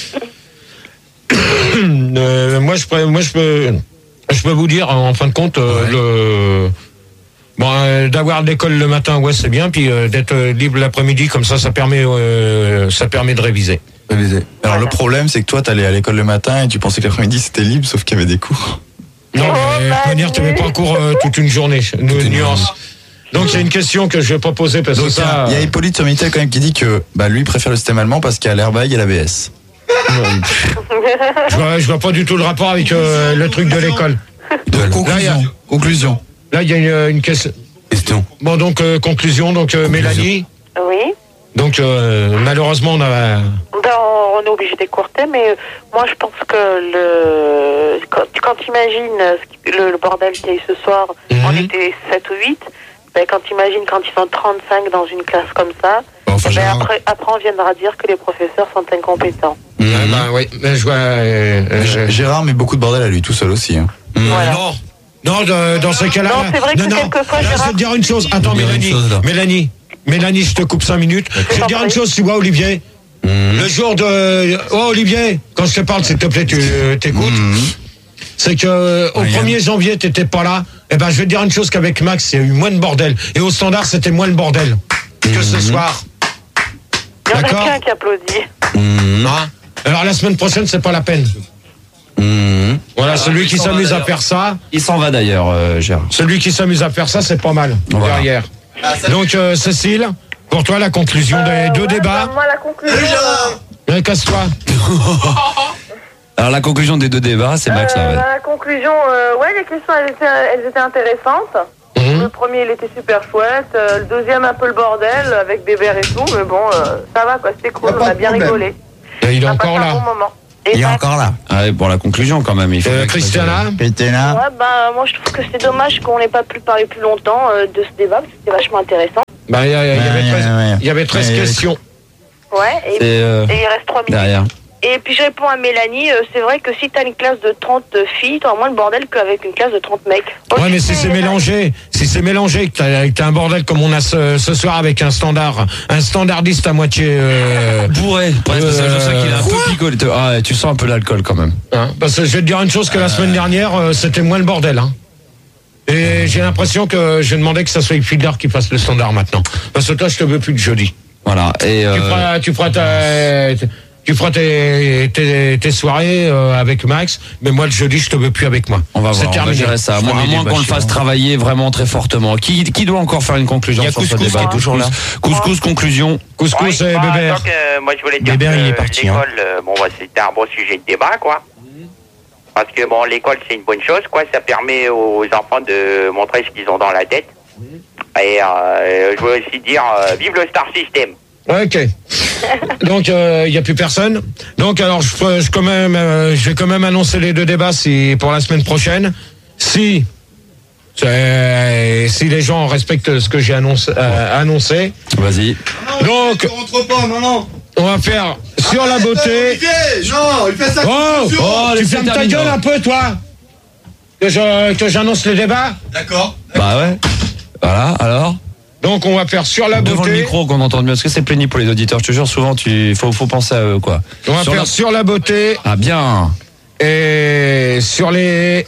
Euh, moi, je, pourrais- moi je, peux, je peux vous dire, en fin de compte, euh, le, bon, euh, d'avoir l'école le matin, ouais, c'est bien, puis euh, d'être euh, libre l'après-midi, comme ça, ça permet, euh, ça permet de réviser. Révisé. Alors, Voilà. le problème, c'est que toi, t'allais à l'école le matin et tu pensais que l'après-midi, c'était libre, sauf qu'il y avait des cours. Non, mais de toute manière, tu ne mets pas en cours euh, toute une journée, une une nuance. Donc, il y a une question que je vais pas poser parce Donc, que il y a- ça... il y a Hippolyte sur Minitel quand même qui dit que bah, lui, il préfère le système allemand parce qu'il y a l'airbag et l'A B S. Je vois, je vois pas du tout le rapport avec euh, le truc de l'école. De Là, il y a- conclusion. Conclusion. Là, il y a une, une question. Question. Bon, donc, euh, conclusion, donc, euh, Mélanie. Oui. Donc, euh, malheureusement, on a... Ben, on est obligé d'écourter, mais euh, moi je pense que le quand, quand tu imagines euh, ce qui- le, le bordel qu'il y a eu ce soir, Mhm. on était sept ou huit, ben, quand tu imagines quand ils sont trente-cinq dans une classe comme ça, Bon, enfin, ben, Gérard. après, après on viendra dire que les professeurs sont incompétents. Mhm. Ah, bah, oui, mais je vois... euh, euh, G- Gérard met beaucoup de bordel à lui tout seul aussi. Hein. Voilà. Non, non, de- dans ces cas-là... Non, c'est vrai que non, non. quelquefois, Là, je vais Gérard- te dire une chose. Attends, Il y a une Mélanie, chose, là. Mélanie, Mélanie, je te coupe cinq minutes. Je vais te dire une chose, tu vois, Olivier, Mmh. Le jour de... Oh Olivier, quand je te parle, s'il te plaît, tu euh, t'écoutes. Mmh. C'est que euh, au premier janvier, t'étais pas là. Eh ben, je vais te dire une chose, qu'avec Max, il y a eu moins de bordel. Et au standard, c'était moins le bordel mmh. que ce soir. Il y en a qu'un qui applaudit. Mmh. Hein Alors la semaine prochaine, c'est pas la peine. Mmh. Voilà, ah, celui qui s'amuse à faire ça. Il s'en va d'ailleurs, euh, Gérard. Celui qui s'amuse à faire ça, c'est pas mal. Voilà. Derrière. Ah, donc, euh, Cécile, pour toi, la conclusion euh, des deux ouais, débats. Bah, moi, la conclusion. Euh... Casse-toi. Alors, la conclusion des deux débats, c'est Max. Euh, là, ouais. La conclusion, euh, ouais, les questions, elles étaient, elles étaient intéressantes. Mmh. Le premier, il était super chouette. Euh, le deuxième, un peu le bordel, avec Bébert et tout. Mais bon, euh, ça va, quoi. C'était cool. On a bien rigolé. Et il est encore là. Un bon moment. Et il est encore là. Ah ouais, pour la conclusion quand même. Il faut euh, Christiana, Christiana. Ouais, bah moi je trouve que c'est dommage qu'on n'ait pas pu parler plus longtemps euh, de ce débat, parce que c'était vachement intéressant. Bah il y, y, y, y, y avait treize questions. Ouais, et, euh, et il reste trois minutes. Derrière. Et puis je réponds à Mélanie, euh, c'est vrai que si t'as une classe de trente filles, t'auras moins de bordel qu'avec une classe de trente mecs. Oh, ouais, mais si c'est mélangé, si c'est mélangé, que t'as, que t'as un bordel comme on a ce, ce soir avec un standard, un standardiste à moitié euh, bourré. Ouais, euh, c'est ça qu'il est un peu picolé. Ah, tu sens un peu l'alcool quand même. Hein, parce que je vais te dire une chose, que la semaine dernière, euh, c'était moins le bordel. Hein. Et j'ai l'impression que j'ai demandé que ça soit Fiedler qui fasse le standard maintenant. Parce que toi, je te veux plus de jeudi. Voilà. Et euh... tu feras, tu feras ta... Tu feras tes, tes, tes soirées euh, avec Max, mais moi le jeudi je te veux plus avec moi. On va voir, on va gérer ça. Moi, à moins qu'on le fasse travailler vraiment très fortement. Qui, qui doit encore faire une conclusion sur ce débat? Qui est toujours là. Couscous, conclusion. Couscous oui, et bah, Bébert. Donc, euh, moi je voulais dire Bébert, que il est parti, l'école, hein. euh, bon bah c'était un bon sujet de débat quoi. Parce que bon l'école c'est une bonne chose quoi, ça permet aux enfants de montrer ce qu'ils ont dans la tête. Et euh, je veux aussi dire euh, vive le Star System. Ok. Donc il euh, y a plus personne. Donc alors je, je quand même euh, je vais quand même annoncer les deux débats si pour la semaine prochaine. Si si les gens respectent ce que j'ai annoncé, euh, annoncé. Vas-y. Non, Donc on rentre pas, non non. On va faire sur ah, la beauté. Olivier, non, il fait ça. Oh, oh tu fermes ta gueule un peu toi. Que je que j'annonce le débat. D'accord. Bah ouais. Voilà. Alors. Donc on va faire sur la devant beauté. Le micro qu'on entende mieux, parce que c'est pénible pour les auditeurs. Je te jure, souvent tu faut faut penser à eux quoi. On va sur faire la... sur la beauté. Ah bien. Et sur les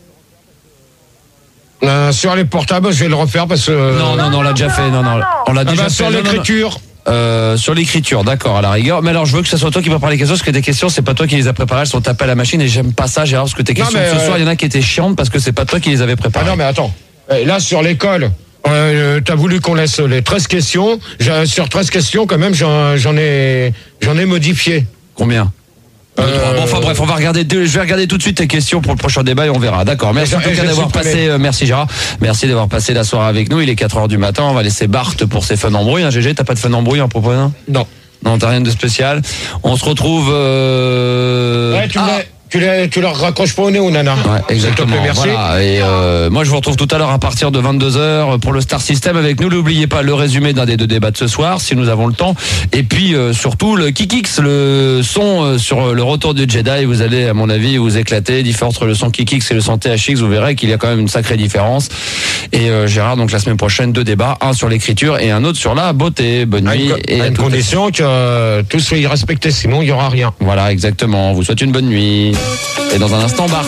euh, sur les portables, je vais le refaire parce que non non non, on l'a déjà fait. Non non, on l'a déjà ah bah, fait. Sur non, l'écriture. Non, non. Euh, sur l'écriture, d'accord, à la rigueur. Mais alors, je veux que ce soit toi qui prépare les questions, parce que tes questions, c'est pas toi qui les as préparées, elles sont tapées à la machine, et j'aime pas ça, Gérard, parce que tes questions non, de ce euh... soir, il y en a qui étaient chiantes parce que c'est pas toi qui les avais préparées. Ah non, mais attends. Là, sur l'école, euh, t'as voulu qu'on laisse les treize questions. J'ai, sur treize questions, quand même, j'en, j'en ai, j'en ai modifié. Combien? Euh... Bon, enfin bref, on va regarder. Je vais regarder tout de suite tes questions pour le prochain débat et on verra. D'accord. Merci en tout cas d'avoir passé. Euh, merci Gérard. Merci d'avoir passé la soirée avec nous. Il est quatre heures du matin. On va laisser Bart pour ses fun embrouilles. Hein, G G, t'as pas de fun embrouille en proposant? Non. Non, t'as rien de spécial. On se retrouve. Euh... Ouais, tu ah. Tu, les, tu leur raccroches pas au nez aux nanas. Ouais, exactement. Plaît, merci. Voilà. Et euh, moi, je vous retrouve tout à l'heure à partir de vingt-deux heures pour le Star System avec nous. N'oubliez pas le résumé d'un des deux débats de ce soir, si nous avons le temps. Et puis, euh, surtout, le Kikix, le son euh, sur le retour du Jedi. Vous allez, à mon avis, vous éclater. Différence entre le son Kikix et le son T H X. Vous verrez qu'il y a quand même une sacrée différence. Et euh, Gérard, donc la semaine prochaine, deux débats. Un sur l'écriture et un autre sur la beauté. Bonne nuit. À une, et à une condition que euh, tout soit respecté, sinon il y aura rien. Voilà, exactement. On vous souhaite une bonne nuit. Et dans un instant, Bart.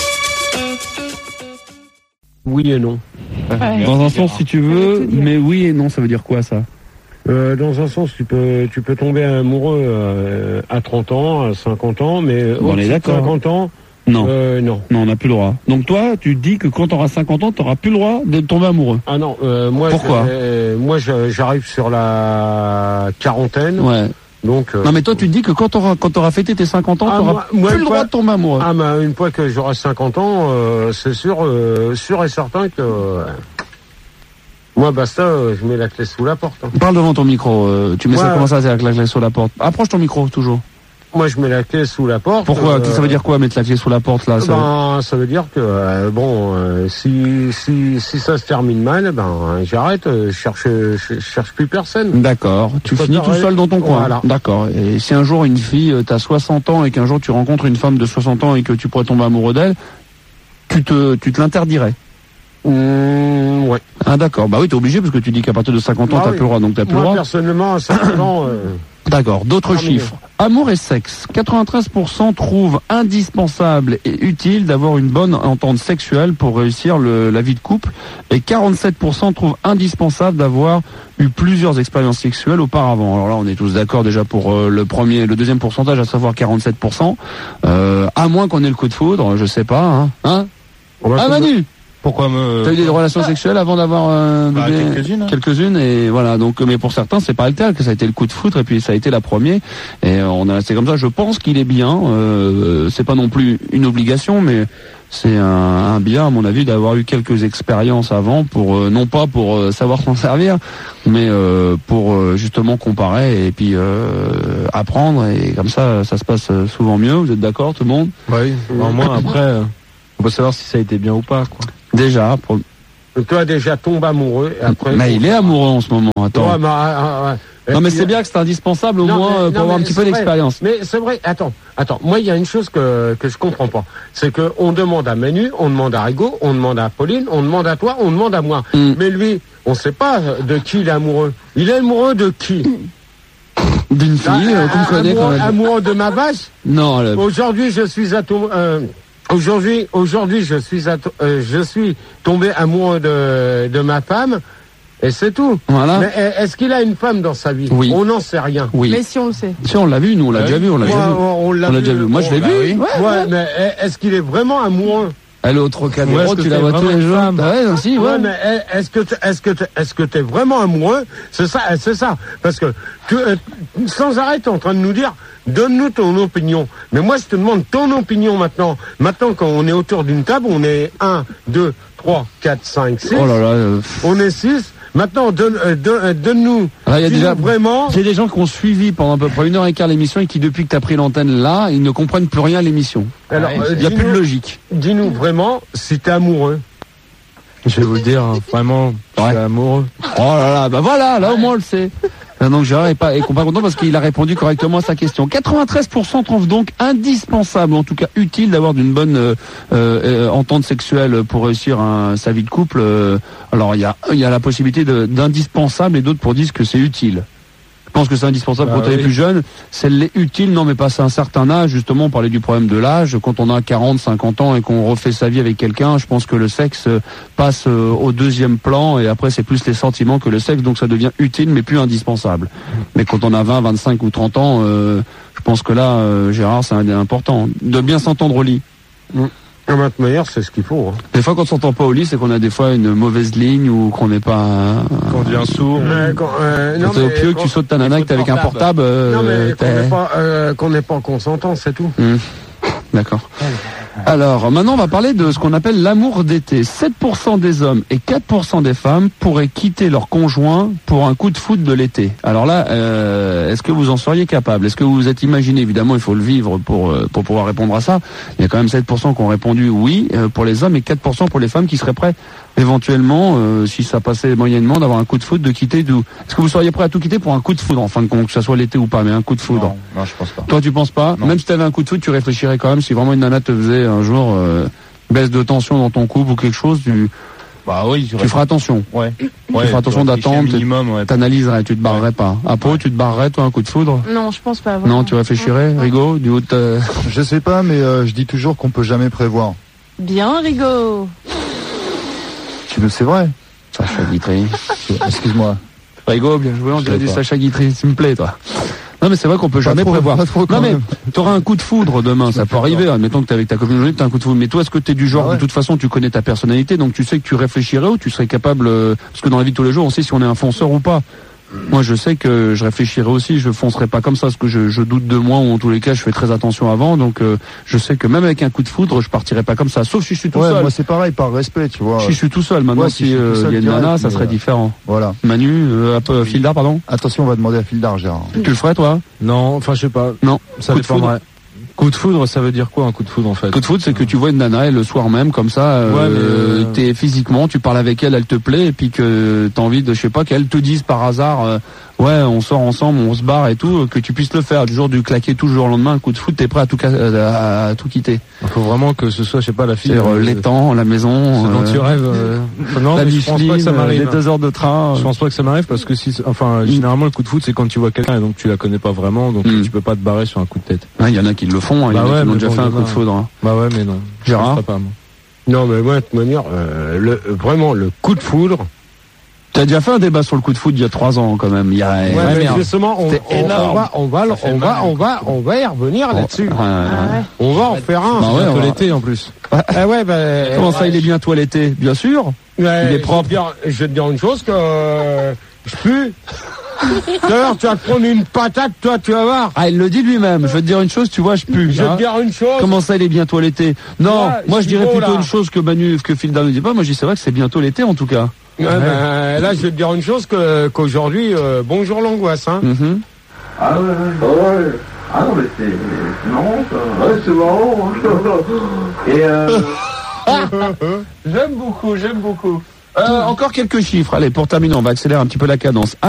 Oui et non. Ouais. Dans un sens, si tu veux, mais oui et non, ça veut dire quoi ça? euh, Dans un sens, tu peux, tu peux tomber amoureux euh, à trente ans, à cinquante ans, mais bon, on est d'accord. cinquante ans, non. Euh, non. Non, on n'a plus le droit. Donc toi, tu dis que quand tu auras cinquante ans, tu n'auras plus le droit de tomber amoureux. Ah non, euh, moi, pourquoi euh, moi, j'arrive sur la quarantaine. Ouais. Donc, euh, non mais toi tu te dis que quand tu auras quand t'auras fêté tes cinquante ans, ah, tu n'auras plus le droit fois, de tomber amoureux. Ah bah une fois que j'aurai cinquante ans, euh, c'est sûr, euh, sûr et certain que euh, moi basta, euh, je mets la clé sous la porte. Hein. Parle devant ton micro, euh, tu mets moi, ça comment ça, c'est avec la clé sous la porte? Approche ton micro toujours. Moi je mets la clé sous la porte. Pourquoi? euh, Ça veut dire quoi mettre la clé sous la porte là? Ça, ben, veut... ça veut dire que euh, bon, euh, si si si ça se termine mal, ben j'arrête, euh, je cherche je cherche plus personne. D'accord. Tu finis tout seul dans ton coin. Voilà. D'accord. Et si un jour une fille t'as soixante ans et qu'un jour tu rencontres une femme de soixante ans et que tu pourrais tomber amoureux d'elle, tu te tu te l'interdirais? Mmh, ouais. Ah d'accord. Bah oui, t'es obligé parce que tu dis qu'à partir de cinquante ans bah, t'as oui. plus le droit, donc t'as plus moi, le droit. Personnellement, à cinquante ans. Euh... D'accord. D'autres chiffres. Amour et sexe. quatre-vingt-treize pour cent trouvent indispensable et utile d'avoir une bonne entente sexuelle pour réussir le, la vie de couple. Et quarante-sept pour cent trouvent indispensable d'avoir eu plusieurs expériences sexuelles auparavant. Alors là, on est tous d'accord déjà pour euh, le premier, le deuxième pourcentage, à savoir quarante-sept pour cent. Euh, à moins qu'on ait le coup de foudre, je sais pas, hein. Hein? Ah, Manu! Pourquoi me... T'as eu des relations sexuelles avant d'avoir un bah, bébé? quelques-unes, hein. Quelques-unes, et voilà. Donc, mais pour certains, c'est pas le cas, que ça a été le coup de foudre, et puis ça a été la première. Et on a resté comme ça. Je pense qu'il est bien. Euh, c'est pas non plus une obligation, mais c'est un, un bien, à mon avis, d'avoir eu quelques expériences avant, pour euh, non pas pour euh, savoir s'en servir, mais euh, pour euh, justement comparer et puis euh, apprendre. Et comme ça, ça se passe souvent mieux. Vous êtes d'accord, tout le monde? Oui. Au moins, après, euh, on peut savoir si ça a été bien ou pas, quoi. Déjà. Pour... Toi, déjà, tombe amoureux. Et après, mais il est amoureux en ce moment. Attends. Ouais, mais, euh, euh, non, mais c'est bien que c'est indispensable au non, moins mais, pour non, avoir un petit peu vrai. d'expérience. Mais c'est vrai. Attends, attends. Moi, il y a une chose que que je comprends pas. C'est que on demande à Manu, on demande à Rigaud, on demande à Pauline, on demande à toi, on demande à moi. Mm. Mais lui, on sait pas de qui il est amoureux. Il est amoureux de qui? D'une fille euh, qu'on connaît amoureux, quand même. Amoureux de ma vache? Non. Le... Aujourd'hui, je suis à ton. Euh, Aujourd'hui, aujourd'hui, je suis, à, euh, je suis tombé amoureux de, de ma femme, et c'est tout. Voilà. Mais est-ce qu'il a une femme dans sa vie? Oui. On n'en sait rien. Oui. Mais si on le sait. Si on l'a vu, nous on l'a ouais. déjà vu, on l'a ouais, déjà vu. On, on l'a vu. déjà vu. Moi, je l'ai bah vu. Oui. Ouais, ouais, ouais. Mais est-ce qu'il est vraiment amoureux? Elle est au Trocadéro, ouais, tu la vois tous les jours. Bah ouais, non, si, ouais. ouais, mais est-ce que t'es, est-ce que t'es, est-ce que t'es vraiment amoureux? C'est ça, c'est ça. Parce que tu, euh, sans arrêt, t'es en train de nous dire, donne-nous ton opinion. Mais moi, je te demande ton opinion maintenant. Maintenant, quand on est autour d'une table, on est un, deux, trois, quatre, cinq, six. Oh là là. Euh... On est six. Maintenant, donne, euh, donne, euh, donne-nous. Alors, il y a déjà vraiment. Il y a des gens qui ont suivi pendant à peu près une heure et quart l'émission et qui, depuis que tu as pris l'antenne là, ils ne comprennent plus rien à l'émission. Alors, il euh, n'y a plus de logique. Dis-nous vraiment si t'es amoureux. Je vais vous le dire, hein, vraiment, je suis amoureux. Oh là là, bah voilà, là au moins on le sait. Donc Gérard est pas, est pas content parce qu'il a répondu correctement à sa question. quatre-vingt-treize pour cent trouvent donc indispensable, en tout cas utile, d'avoir d'une bonne euh, euh, entente sexuelle pour réussir un, sa vie de couple. Euh, alors il y a, il y a la possibilité de, d'indispensable et d'autres pour dire que c'est utile. Je pense que c'est indispensable bah, quand oui. on est plus jeune. C'est utile, non mais passé un certain âge, justement, on parlait du problème de l'âge. Quand on a quarante, cinquante ans et qu'on refait sa vie avec quelqu'un, je pense que le sexe passe au deuxième plan et après c'est plus les sentiments que le sexe, donc ça devient utile mais plus indispensable. Mais quand on a vingt, vingt-cinq ou trente ans, euh, je pense que là, euh, Gérard, c'est important. De bien s'entendre au lit. Mmh. À votre meilleur, c'est ce qu'il faut. Hein. Des fois, quand on s'entend pas au lit, c'est qu'on a des fois une mauvaise ligne ou qu'on n'est pas. Euh, qu'on devient sourd. Euh, quand euh, quand t'es au pieu, que tu sautes ta nana, que t'es avec un portable. Euh, non, mais qu'on n'est pas, euh, qu'on n'est pas consentant, c'est tout. Mmh. D'accord. Alors, maintenant, on va parler de ce qu'on appelle l'amour d'été. sept pour cent des hommes et quatre pour cent des femmes pourraient quitter leur conjoint pour un coup de foudre de l'été. Alors là, euh, est-ce que vous en seriez capable? Est-ce que vous vous êtes imaginé? Évidemment, il faut le vivre pour euh, pour pouvoir répondre à ça. Il y a quand même sept pour cent qui ont répondu oui euh, pour les hommes et quatre pour cent pour les femmes qui seraient prêts éventuellement, euh, si ça passait moyennement, d'avoir un coup de foudre, de quitter d'où. Est-ce que vous seriez prêt à tout quitter pour un coup de foudre, en fin de compte, que ça soit l'été ou pas, mais un coup de foudre? Non, non je pense pas. Toi, tu penses pas? Non. Même si tu avais un coup de foudre, tu réfléchirais quand même si vraiment une nana te faisait un jour euh, baisse de tension dans ton couple ou quelque chose, tu, bah oui, tu feras attention. Ouais. Tu ouais, feras attention d'attendre, ouais. t'analyserais, tu te barrerais ouais. pas. À Pau, ouais. tu te barrerais, toi, un coup de foudre? Non, je pense pas. Non, tu réfléchirais, ouais. Rigaud, du haut de... Je sais pas, mais euh, je dis toujours qu'on peut jamais prévoir. Bien, Rigaud. C'est vrai. Sacha Guitry. Excuse-moi. Rigaud, bien joué, on dirait du Sacha Guitry, tu me plais, toi. Non, mais c'est vrai qu'on peut pas jamais trop, prévoir. Trop, non, mais t'auras un coup de foudre demain, ça peut arriver. Admettons que t'es avec ta copine aujourd'hui, t'as un coup de foudre. Mais toi, est-ce que t'es du genre, ah ouais. de toute façon, tu connais ta personnalité, donc tu sais que tu réfléchirais ou tu serais capable, euh, parce que dans la vie de tous les jours, on sait si on est un fonceur ou pas. Moi, je sais que je réfléchirais aussi, je foncerais pas comme ça, parce que je, je doute de moi, ou en tous les cas, je fais très attention avant, donc euh, je sais que même avec un coup de foudre, je partirais pas comme ça, sauf si je suis tout ouais, seul. Moi, c'est pareil, par respect, tu vois. Si je suis tout seul, maintenant, ouais, si il euh, y a une nana, ça serait euh, différent. Voilà. Manu, euh, un peu, Fildar, pardon. Attention, on va demander à Fildar, Gérard. Tu le ferais, toi? Non, enfin, je sais pas. Non. Ça dépendrait. Coup de foudre, ça veut dire quoi un coup de foudre en fait? Coup de foudre, c'est que tu vois une nana et le soir même, comme ça, euh, ouais, euh... t'es physiquement, tu parles avec elle, elle te plaît, et puis que t'as envie de, je sais pas, qu'elle te dise par hasard, euh, ouais, on sort ensemble, on se barre et tout, que tu puisses le faire, du jour du claquer tout le jour au lendemain, un coup de foot, t'es prêt à tout, ca- à, à tout quitter. Il faut vraiment que ce soit, je sais pas, la fille. C'est euh, l'étang, la maison, ce dont tu rêves. Euh, non, la mais je pense pas que ça m'arrive. les deux heures de train. Je pense pas que ça m'arrive parce que si, enfin, généralement le coup de foot c'est quand tu vois quelqu'un et donc tu la connais pas vraiment, donc Mm. tu peux pas te barrer sur un coup de tête. Il y en a qui le font, il y en a qui l'ont déjà fait un coup de foudre. Hein. Bah ouais, mais non. Gérard. Je ferai pas, moi. Non, mais moi, de toute manière, euh, le, vraiment, le coup de foudre. T'as déjà fait un débat sur le coup de foudre il y a trois ans quand même. Il y a. Ouais, Ouais, mais merde. justement, on, C'était on, on énorme. va, on va, on va, on va, on va y revenir là-dessus. Ouais, ouais. On va en faire un. Bah ouais, Bientôt on va- l'été en plus. Ah ouais, bah, Comment ça, il est bien toiletté? Bien sûr. Ouais, Il est propre. Je vais, te dire, je vais te dire une chose que euh, je pue. D'ailleurs, tu vas te prendre une patate, toi, tu vas voir. Ah, il le dit lui-même. Je vais te dire une chose, tu vois, je pue. Je vais hein. te dire une chose. Comment ça, il est bientôt l'été? Non, Ouais, moi je dirais Thibaut, plutôt là. une chose que Manu, que Phil Dan ne dit pas. Moi je dis c'est vrai que c'est bientôt l'été en tout cas. Ouais, ben, là, je vais te dire une chose que qu'aujourd'hui, euh, bonjour l'angoisse. Hein. Mhm. Ah ouais, ouais. Ah non, mais c'est c'est marrant, ça. Ouais, c'est marrant. Et euh... J'aime beaucoup, j'aime beaucoup. Euh, encore quelques chiffres. Allez, pour terminer, on va accélérer un petit peu la cadence.